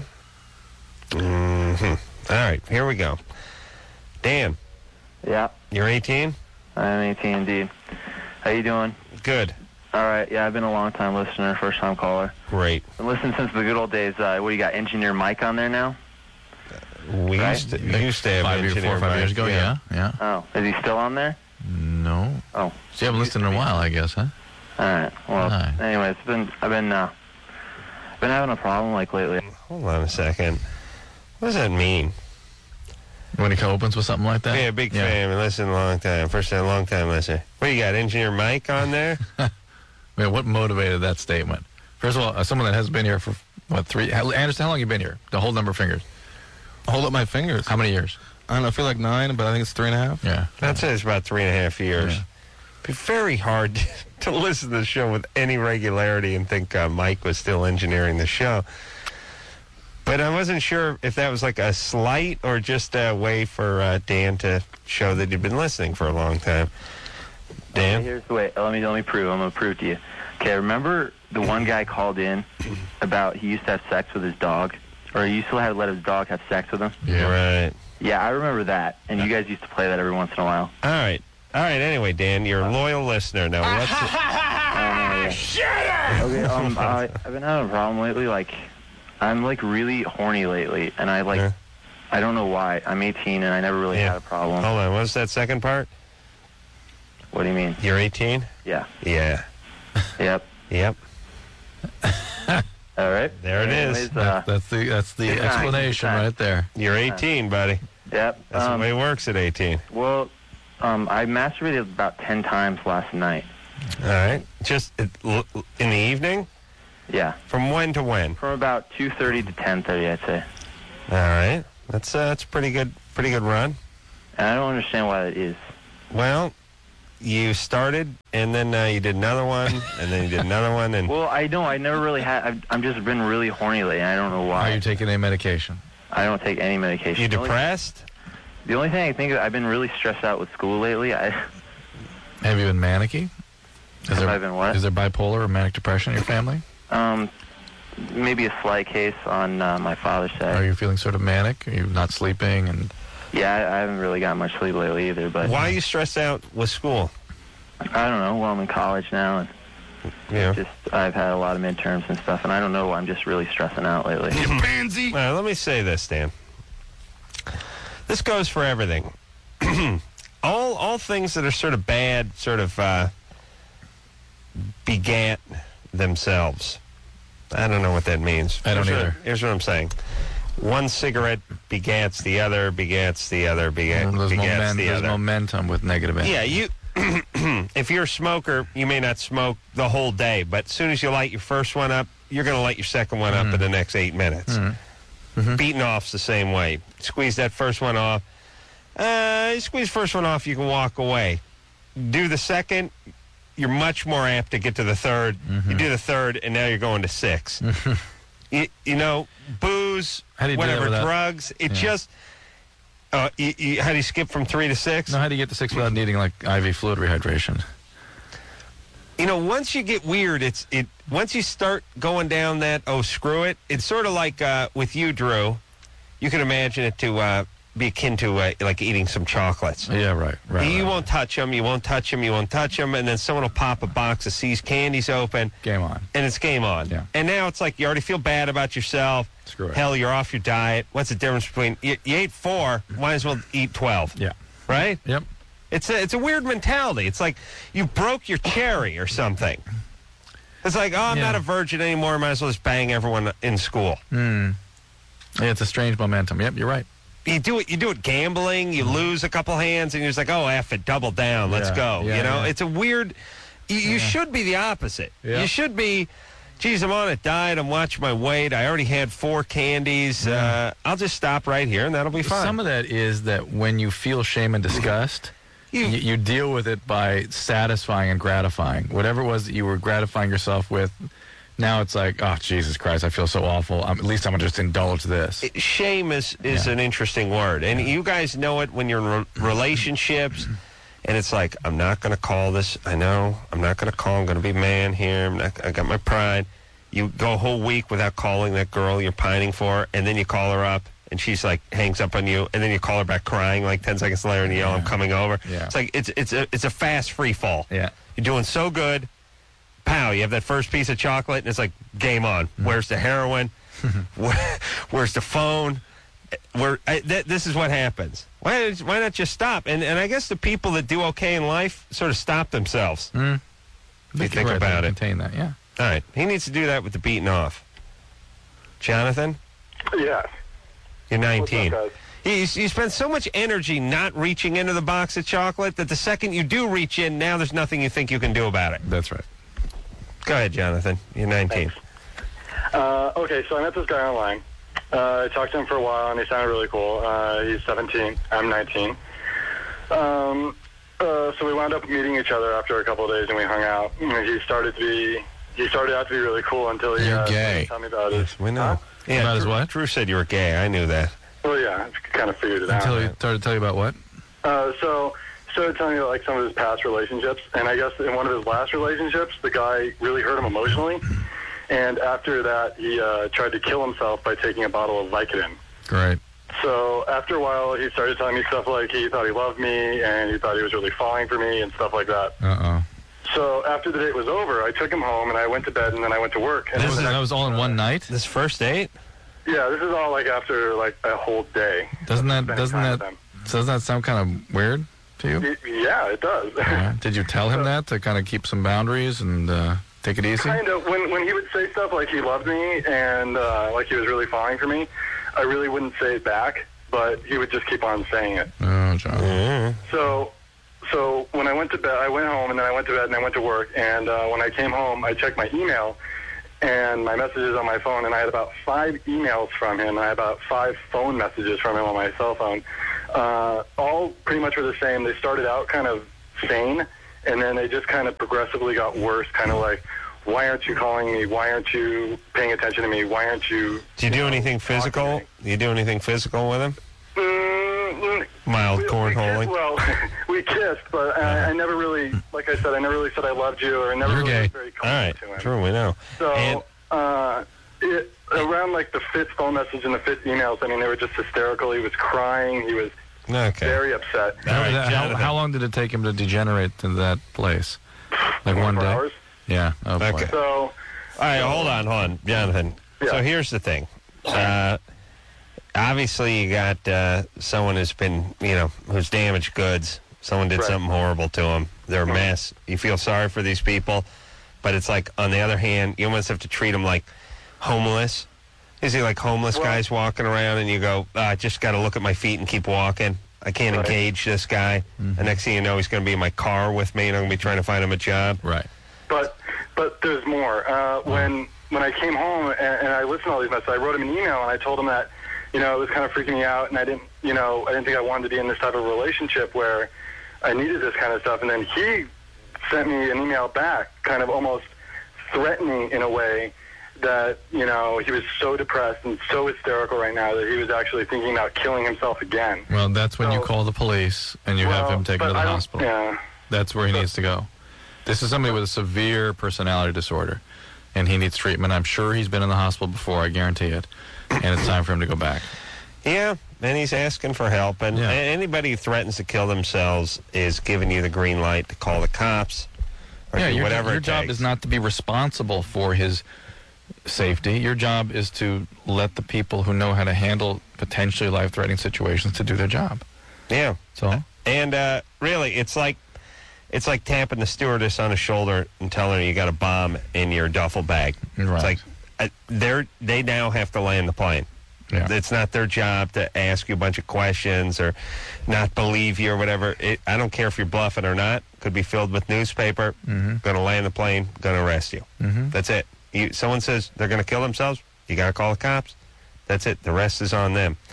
Mm-hmm. All right, here we go. Dan, Yeah, you're eighteen? I'm eighteen indeed. How you doing? Good. All right, yeah, I've been a long-time listener, first-time caller. Great. Been listening since the good old days. Uh, what do you got, Engineer Mike on there now? We Right. used to, we used to have Five years, engineer four or five Mike, years ago, yeah. yeah. Oh, is he still on there? No. Oh. So you haven't listened in a while, I guess, huh? All right. Well, Hi. anyways, it's been I've been uh, been having a problem like lately. Hold on a second. What does that mean? When he opens with something like that? Yeah, big fan. Been listening a long time. First time, long time listener. What you got, Engineer Mike on there? Man, what motivated that statement? First of all, uh, someone that has been here for, what, three? how- Anderson, how long you been here? The whole number of fingers. Hold up my fingers. How many years? I don't know. I feel like nine, but I think it's three and a half. Yeah. I'd say it's about three and a half years. Yeah. Be very hard to listen to the show with any regularity and think uh, Mike was still engineering the show. But I wasn't sure if that was like a slight or just a way for uh, Dan to show that he'd been listening for a long time. Dan? Okay, here's the way. Let me let me prove. I'm gonna prove to you. Okay, remember the one guy called in about he used to have sex with his dog, or he used to have let his dog have sex with him. Yeah. Right. Yeah, I remember that, and you guys used to play that every once in a while. All right. All right. Anyway, Dan, you're a loyal listener. Now, what's it? Okay, um, I, I've been having a problem lately. Like, I'm like really horny lately, and I like, Yeah. I don't know why. I'm eighteen, and I never really Yeah. had a problem. Hold on. What's that second part? What do you mean? You're eighteen? Yeah. Yeah. Yep. Yep. All right. There it is. Anyways, uh, That, that's the that's the Good time, explanation good time. right there. You're eighteen, buddy. yep. That's um, the way it works at eighteen. Well, um, I masturbated about ten times last night. All right. Just uh, l- l- in the evening? Yeah. From when to when? From about two thirty to ten thirty, I'd say. All right. That's uh, that's a pretty good pretty good run. And I don't understand why that is. Well, you started, and then uh, you did another one, and then you did another one, and Well, I don't. I never really had. I've, I'm just been really horny lately. I don't know why. Are you taking any medication? I don't take any medication. you The only- depressed? The only thing I think I've been really stressed out with school lately. I Have you been manicky? Is Have there, I been what? Is there bipolar or manic depression in your family? um maybe a slight case on uh, my father's Are side. you feeling sort of manic? Are you not sleeping? And Yeah, I, I haven't really got much sleep lately either. But Why are you stressed out with school? I don't know. Well, I'm in college now, and Yeah. just I've had a lot of midterms and stuff, and I don't know. I'm just really stressing out lately. Pansy. Well, let me say this, Dan. This goes for everything. all all things that are sort of bad sort of uh, begat themselves. I don't know what that means. I don't here's either. What, here's what I'm saying. One cigarette begats the other, begats the other, begat, there's, begats momen- the there's other. momentum with negative energy. Yeah, you. If you're a smoker, you may not smoke the whole day, but as soon as you light your first one up, you're going to light your second one up in the next eight minutes. Mhm. Beating off's the same way. Squeeze that first one off. Uh, you squeeze the first one off, you can walk away. Do the second, you're much more apt to get to the third. You do the third, and now you're going to six. you, you know, booze, How do you do that whatever, without- drugs, it Yeah. just... Uh, you, you, how do you skip from three to six? No, how do you get to six without needing like I V fluid rehydration? You know, once you get weird, it's it. Once you start going down that, oh, screw it, it's sort of like uh, with you, Drew. You can imagine it to uh, be akin to uh, like eating some chocolates. Yeah, right, right. you right. won't touch them, you won't touch them, you won't touch them, and then someone will pop a box of C's candies open, Game on. and it's game on. Yeah. And now it's like you already feel bad about yourself. Screw it. Hell, you're off your diet. What's the difference between you, you ate four? Might as well eat twelve. Yeah. Right? Yep. It's a, it's a weird mentality. It's like you broke your cherry or something. It's like, oh, I'm Yeah. not a virgin anymore. Might as well just bang everyone in school. Hmm. Yeah, it's a strange momentum. Yep, you're right. You do it. You do it gambling. You lose a couple hands, and you're just like, oh, F it, double down. Let's Yeah. go. Yeah, you know, yeah. it's a weird. You, you should be the opposite. Yeah. You should be. Geez, I'm on a diet. I'm watching my weight. I already had four candies. Uh, I'll just stop right here, and that'll be fine. Some of that is that when you feel shame and disgust, You- you, you deal with it by satisfying and gratifying. Whatever it was that you were gratifying yourself with, now it's like, oh, Jesus Christ, I feel so awful. Um, at least I'm going to just indulge this. Shame is is Yeah. an interesting word, and you guys know it when you're in re- relationships, and it's like, I'm not going to call this. I know I'm not going to call. I'm going to be man here. I'm not, I got my pride. You go a whole week without calling that girl you're pining for, and then you call her up, and she's like hangs up on you, and then you call her back crying like ten seconds later, and you yell, "I'm coming over." Yeah. It's like it's it's a it's a fast free fall. Yeah. You're doing so good. Pow, you have that first piece of chocolate, and it's like, game on. Where's the heroin? Where, where's the phone? Where I, th- This is what happens. Why, why not just stop? And and I guess the people that do okay in life sort of stop themselves. Mm. You think Right, about they it. Contain that, yeah. All right. He needs to do that with the beating off. Jonathan, Yeah. you're nineteen. What's up, You, you spend so much energy not reaching into the box of chocolate that the second you do reach in, now there's nothing you think you can do about it. That's right. Go ahead, Jonathan. You're nineteen. Uh, okay, so I met this guy online. Uh, I talked to him for a while, and he sounded really cool. Uh, he's seventeen. I'm nineteen. Um, uh, so we wound up meeting each other after a couple of days, and we hung out. And he started to be, he started out to be really cool until he You're uh, gay. told me about his. Yes, we know. Yeah, About his Drew, what? Drew said you were gay. I knew that. Well, yeah, I kind of figured it out. Until he started to tell you about what? Uh, so started telling me like some of his past relationships, and I guess in one of his last relationships, the guy really hurt him emotionally, and after that, he uh, tried to kill himself by taking a bottle of Vicodin. Great. So after a while, he started telling me stuff like he thought he loved me, and he thought he was really falling for me, and stuff like that. Uh-oh. So after the date was over, I took him home, and I went to bed, and then I went to work. And That it was, was that was all in one night? This first date? yeah, this is all like after like a whole day. Doesn't that Spending doesn't time that with him. doesn't that sound kind of weird to you? Y- Yeah, it does. Yeah. Did you tell him that to kind of keep some boundaries and uh, take it easy? Kind of. When when he would say stuff like he loved me and uh, like he was really falling for me, I really wouldn't say it back, but he would just keep on saying it. Oh, John. Mm-hmm. So, so when I went to bed, I went home and then I went to bed and I went to work. And uh, when I came home, I checked my email and my messages on my phone, and I had about five emails from him. And I had about five phone messages from him on my cell phone uh, all pretty much were the same. They started out kind of sane, and then they just kind of progressively got worse, kind of like, why aren't you calling me? Why aren't you paying attention to me? Why aren't you... Do you do anything physical? Do you do anything physical with him? Mm, Mild we, cornholing? We well, we kissed, but I, I never really, like I said, I never really said I loved you, or I never You're really gay. was very All right, comfortable to him. true, we know. So, And- uh, it, around like the fifth phone message and the fifth emails, I mean, they were just hysterical. He was crying. He was Okay. very upset. All right, how, Jonathan. how long did it take him to degenerate to that place? Like one twenty-four day? hours. Yeah. Oh, boy. Okay. So, All right, hold on, hold on, Jonathan. Yeah. So here's the thing. Uh, obviously, you got uh, someone who's been, you know, who's damaged goods. Someone did Right. something horrible to them. They're a mess. You feel sorry for these people, but it's like, on the other hand, you almost have to treat them like homeless. Is he like homeless Well- guys walking around, and you go, oh, I just got to look at my feet and keep walking. I can't Right. engage this guy. Mhm. The next thing you know, he's going to be in my car with me, and I'm going to be trying to find him a job. Right. but but there's more. Uh, when when I came home and, and I listened to all these messages, I wrote him an email and I told him that, you know, it was kind of freaking me out, and I didn't, you know, I didn't think I wanted to be in this type of relationship where I needed this kind of stuff. And then he sent me an email back, kind of almost threatening in a way that, you know, he was so depressed and so hysterical right now that he was actually thinking about killing himself again. Well, that's when you So- call the police and you have Well, him taken but to the I don't- hospital. Yeah. That's where he needs to go. This is somebody with a severe personality disorder, and he needs treatment. I'm sure he's been in the hospital before, I guarantee it, and it's time for him to go back. Yeah, and he's asking for help. And Yeah. a- anybody who threatens to kill themselves is giving you the green light to call the cops or Yeah, do your, whatever your it job takes. is not to be responsible for his safety. Your job is to let the people who know how to handle potentially life-threatening situations to do their job. Yeah. So, And uh, really, it's like it's like tapping the stewardess on the shoulder and telling her you got a bomb in your duffel bag. Right. It's like uh, they're they now have to land the plane. yeah. It's not their job to ask you a bunch of questions or not believe you or whatever. It, I don't care if you're bluffing or not. Could be filled with newspaper. Mm-hmm. Going to land the plane. Going to arrest you. Mm-hmm. That's it. You, someone says they're going to kill themselves. You got to call the cops. That's it. The rest is on them.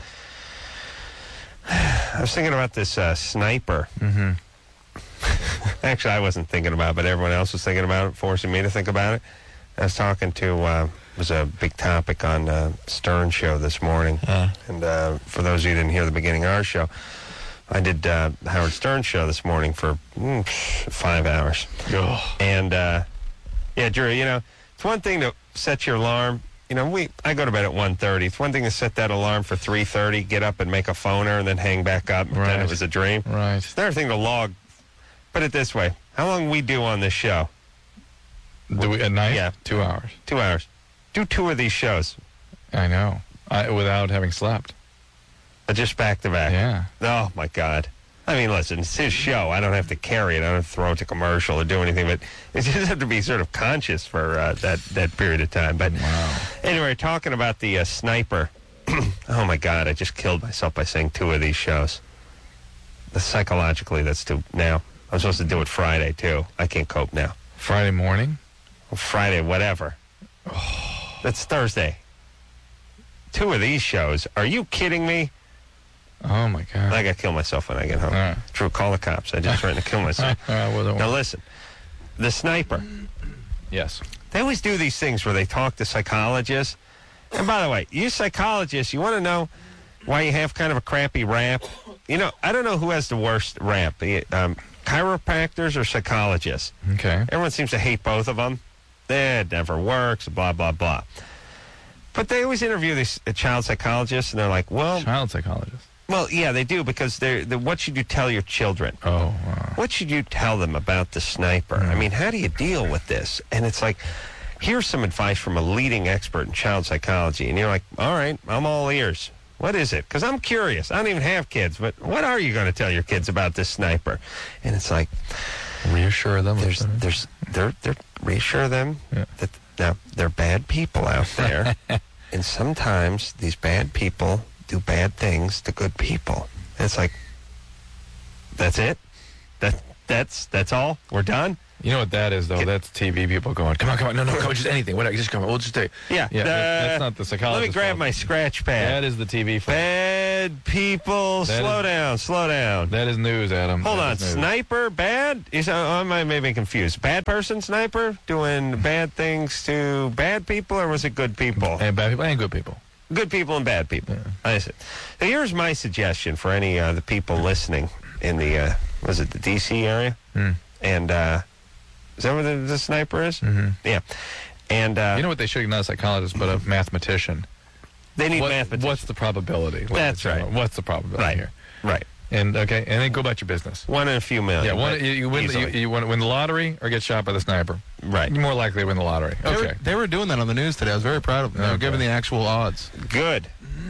I was thinking about this uh, sniper. Mm-hmm. Actually, I wasn't thinking about it, but everyone else was thinking about it, forcing me to think about it. I was talking to, uh, it was a big topic on uh, Stern show this morning. Uh, And uh, for those of you who didn't hear the beginning of our show, I did uh, Howard Stern show this morning for mm, five hours. oh. And, uh, yeah, Drew, you know, it's one thing to set your alarm. You know, we I go to bed at one thirty. It's one thing to set that alarm for three thirty, get up and make a phoner, and then hang back up and pretend Right. it was a dream. Right. It's another thing to log. Put it this way. How long we do on this show? Do we, at night? Yeah. Two hours. Two hours. Do two of these shows. I know. I, without having slept. Uh, Just back to back. Yeah. Oh, my God. I mean, listen, it's his show. I don't have to carry it. I don't have to throw it to commercial or do anything. But you just have to be sort of conscious for uh, that, that period of time. But Wow. anyway, talking about the uh, sniper. Oh, my God. I just killed myself by saying two of these shows. The psychologically, that's too... Now, I'm supposed to do it Friday, too. I can't cope now. Friday morning? Friday, whatever. That's Thursday. Two of these shows. Are you kidding me? Oh, my God. I got to kill myself when I get home. All right. True, call the cops. I just threatened to kill myself. I wasn't- Now listen, the sniper. Yes. They always do these things where they talk to psychologists. And by the way, you psychologists, you want to know why you have kind of a crappy rap? You know, I don't know who has the worst rap. The, um, chiropractors or psychologists. Okay. Everyone seems to hate both of them. Eh, it never works, blah, blah, blah. But they always interview these uh, child psychologists, and they're like, well, Child psychologist. well, yeah, they do, because they're, they're, what should you tell your children? Oh, wow. What should you tell them about the sniper? I mean, how do you deal with this? And it's like, here's some advice from a leading expert in child psychology. And you're like, all right, I'm all ears. What is it? Because I'm curious. I don't even have kids, but what are you going to tell your kids about this sniper? And it's like, Reassure them. there's, there's, they're, they're, reassure them Yeah. that now they're bad people out there, and sometimes these bad people do bad things to good people. And it's like, that's it. That that's that's all. We're done. You know what that is, though? That's T V people going, come on, come on, no, no, come on, just anything, whatever, just come on, we'll just take. Yeah, yeah. uh, that, that's not the psychologist. Let me grab fault. my scratch pad. That is the T V fault. Bad people, That slow is- down, slow down. That is news, Adam. Hold That on, is news. sniper, bad? Is, uh, am I maybe confused? Bad person sniper doing bad things to bad people, or was it good people? And bad people and good people. Good people and bad people. Yeah. I see. So here's my suggestion for any uh, the people listening in the uh, was it the D C area? Mm. And uh, is that where the, the sniper is? Mm-hmm. Yeah. And uh, You know what they should, not a psychologist, but a mathematician. they need What- mathematicians. What's the probability? Ladies That's and right. gentlemen? What's the probability Right. here? Right. And okay, and then go about your business. One in a few million. Yeah, one, but you, you win. You, easily. you want to win the lottery or get shot by the sniper. Right. You're more likely to win the lottery. They were, Okay. they were doing that on the news today. I was very proud of them. They were Okay. giving the actual odds. Good.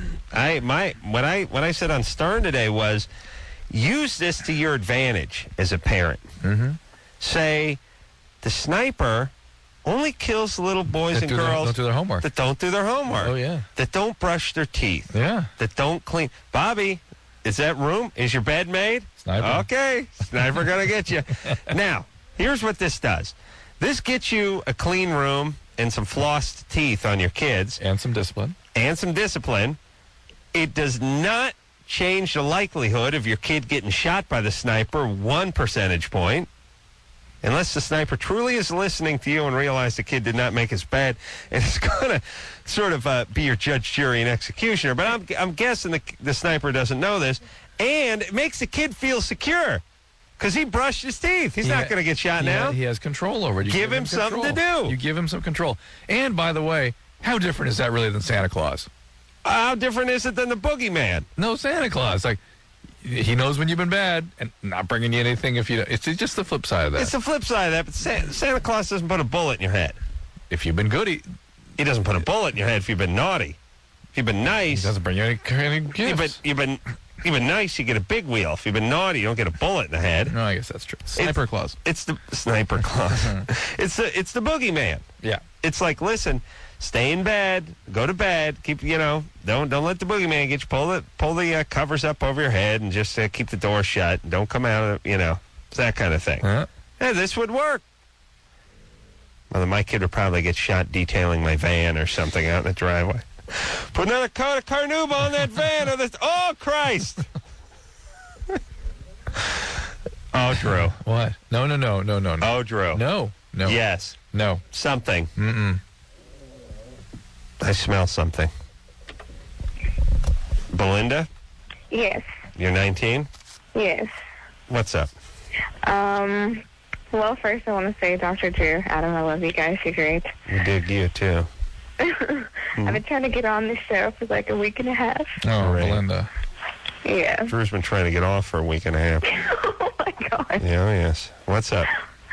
I my what I what I said on Stern today was use this to your advantage as a parent. Mm-hmm. Say the sniper only kills the little boys That and do their- girls don't do their homework. that don't do their homework. Oh yeah. That don't brush their teeth. Yeah. That don't clean. Bobby, is that room? Is your bed made? Sniper. Okay. Sniper gonna get you. Now, here's what this does. This gets you a clean room and some flossed teeth on your kids And some discipline. and some discipline. It does not change the likelihood of your kid getting shot by the sniper one percentage point. Unless the sniper truly is listening to you and realize the kid did not make his bed, and is going to sort of uh, be your judge, jury, and executioner. But I'm, I'm guessing the, the sniper doesn't know this, and it makes the kid feel secure because he brushed his teeth. He's He not ha- going to get shot he now. ha- he has control over it. You Give him something to control. do. You give him some control. And by the way, how different is that really than Santa Claus? How different is it than the boogeyman? No, Santa Claus. Like, he knows when you've been bad and not bringing you anything if you. It's just the flip side of that. It's the flip side of that, but Santa, Santa Claus doesn't put a bullet in your head. If you've been good, he, He doesn't put a bullet in your head if you've been naughty. If you've been he nice, doesn't bring you any, any you've been, gifts. you've been you've been nice, you get a big wheel. If you've been naughty, you don't get a bullet in the head. No, I guess that's true. Sniper Claus. It's the sniper clause. it's the it's the boogeyman. Yeah. It's like, listen, stay in bed, go to bed, keep you know, don't don't let the boogeyman get you. Pull the pull the uh, covers up over your head and just uh, keep the door shut. And don't come out of you know, it's that kind of thing. Huh? Hey, this would work. Well, then my kid would probably get shot detailing my van or something out in the driveway. Put another coat of carnauba on that van. Or this, oh, Christ. Oh, Drew. What? No, no, no, no, no, no. Oh, Drew. No, no. Yes. No. Something. Mm-mm. I smell something. Belinda, Yes, you're nineteen? yes. What's up? Um, well, first I want to say, Doctor Drew, Adam, I love you guys. You're great. We dig you, too. I've been trying to get on this show for like a week and a half. Oh, Right. Belinda. Yeah. Drew's been trying to get off for a week and a half. Oh, my God. Yeah, oh, yes. What's up?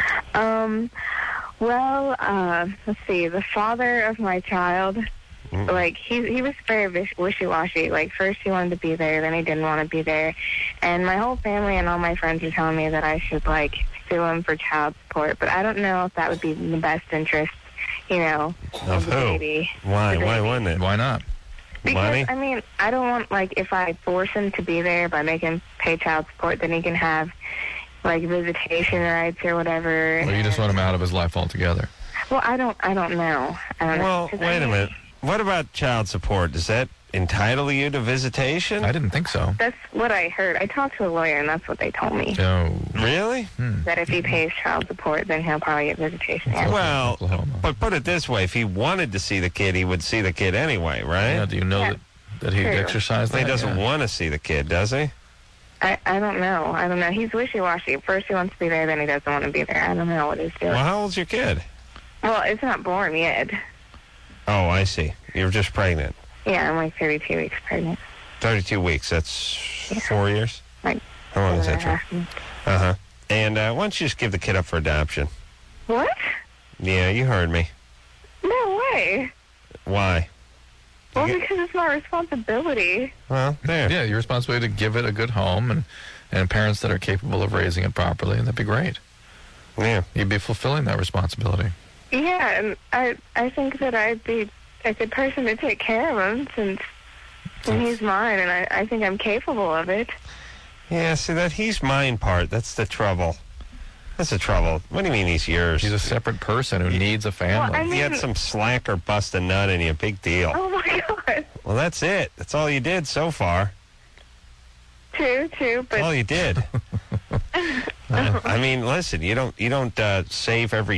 Um, well, uh, let's see. The father of my child, Mm. like, he he was very wish- wishy-washy. Like, first he wanted to be there, then he didn't want to be there. And my whole family and all my friends are telling me that I should, like, sue him for child support. But I don't know if that would be in the best interest, you know, Of the who? baby. Why? The Why baby. wouldn't it? Why not? Because, Money? I mean, I don't want, like, if I force him to be there by making him pay child support, then he can have, like, visitation rights or whatever. Or you just want him out of his life altogether? Well, I don't, I don't know. I don't know. Well, 'Cause wait I a mean, minute. What about child support? Does that entitle you to visitation? I didn't think so. That's what I heard. I talked to a lawyer, and that's what they told me. No. Really? Hmm. That if he pays child support, then he'll probably get visitation. Yeah. Well, Oklahoma. but put it this way: if he wanted to see the kid, he would see the kid anyway, right? Yeah, do you know Yeah. that, that he'd True. exercise that? He doesn't Yeah. want to see the kid, does he? I, I don't know. I don't know. He's wishy-washy. First he wants to be there, then he doesn't want to be there. I don't know what he's doing. Well, how old's your kid? Well, it's not born yet. Oh, I see. You're just pregnant. Yeah, I'm like thirty-two weeks pregnant. thirty-two weeks. That's four years? Like, How long is that, seven Drew? and a half. Uh-huh. And uh, why don't you just give the kid up for adoption? What? Yeah, you heard me. No way. Why? Well, You because it's my responsibility. Well, there. Yeah, your responsibility to give it a good home and, and parents that are capable of raising it properly, and that'd be great. Yeah. You'd be fulfilling that responsibility. Yeah, and I I think that I'd be a good person to take care of him since and he's mine, and I, I think I'm capable of it. Yeah, see, that he's mine part, that's the trouble. That's the trouble. What do you mean he's yours? He's a separate person who needs a family. Well, I You mean- had some slacker bust a nut in you. Big deal. Oh my God. Well, that's it. That's all you did so far. True, true, but All you did. Uh, I mean, listen, you don't you don't uh, save every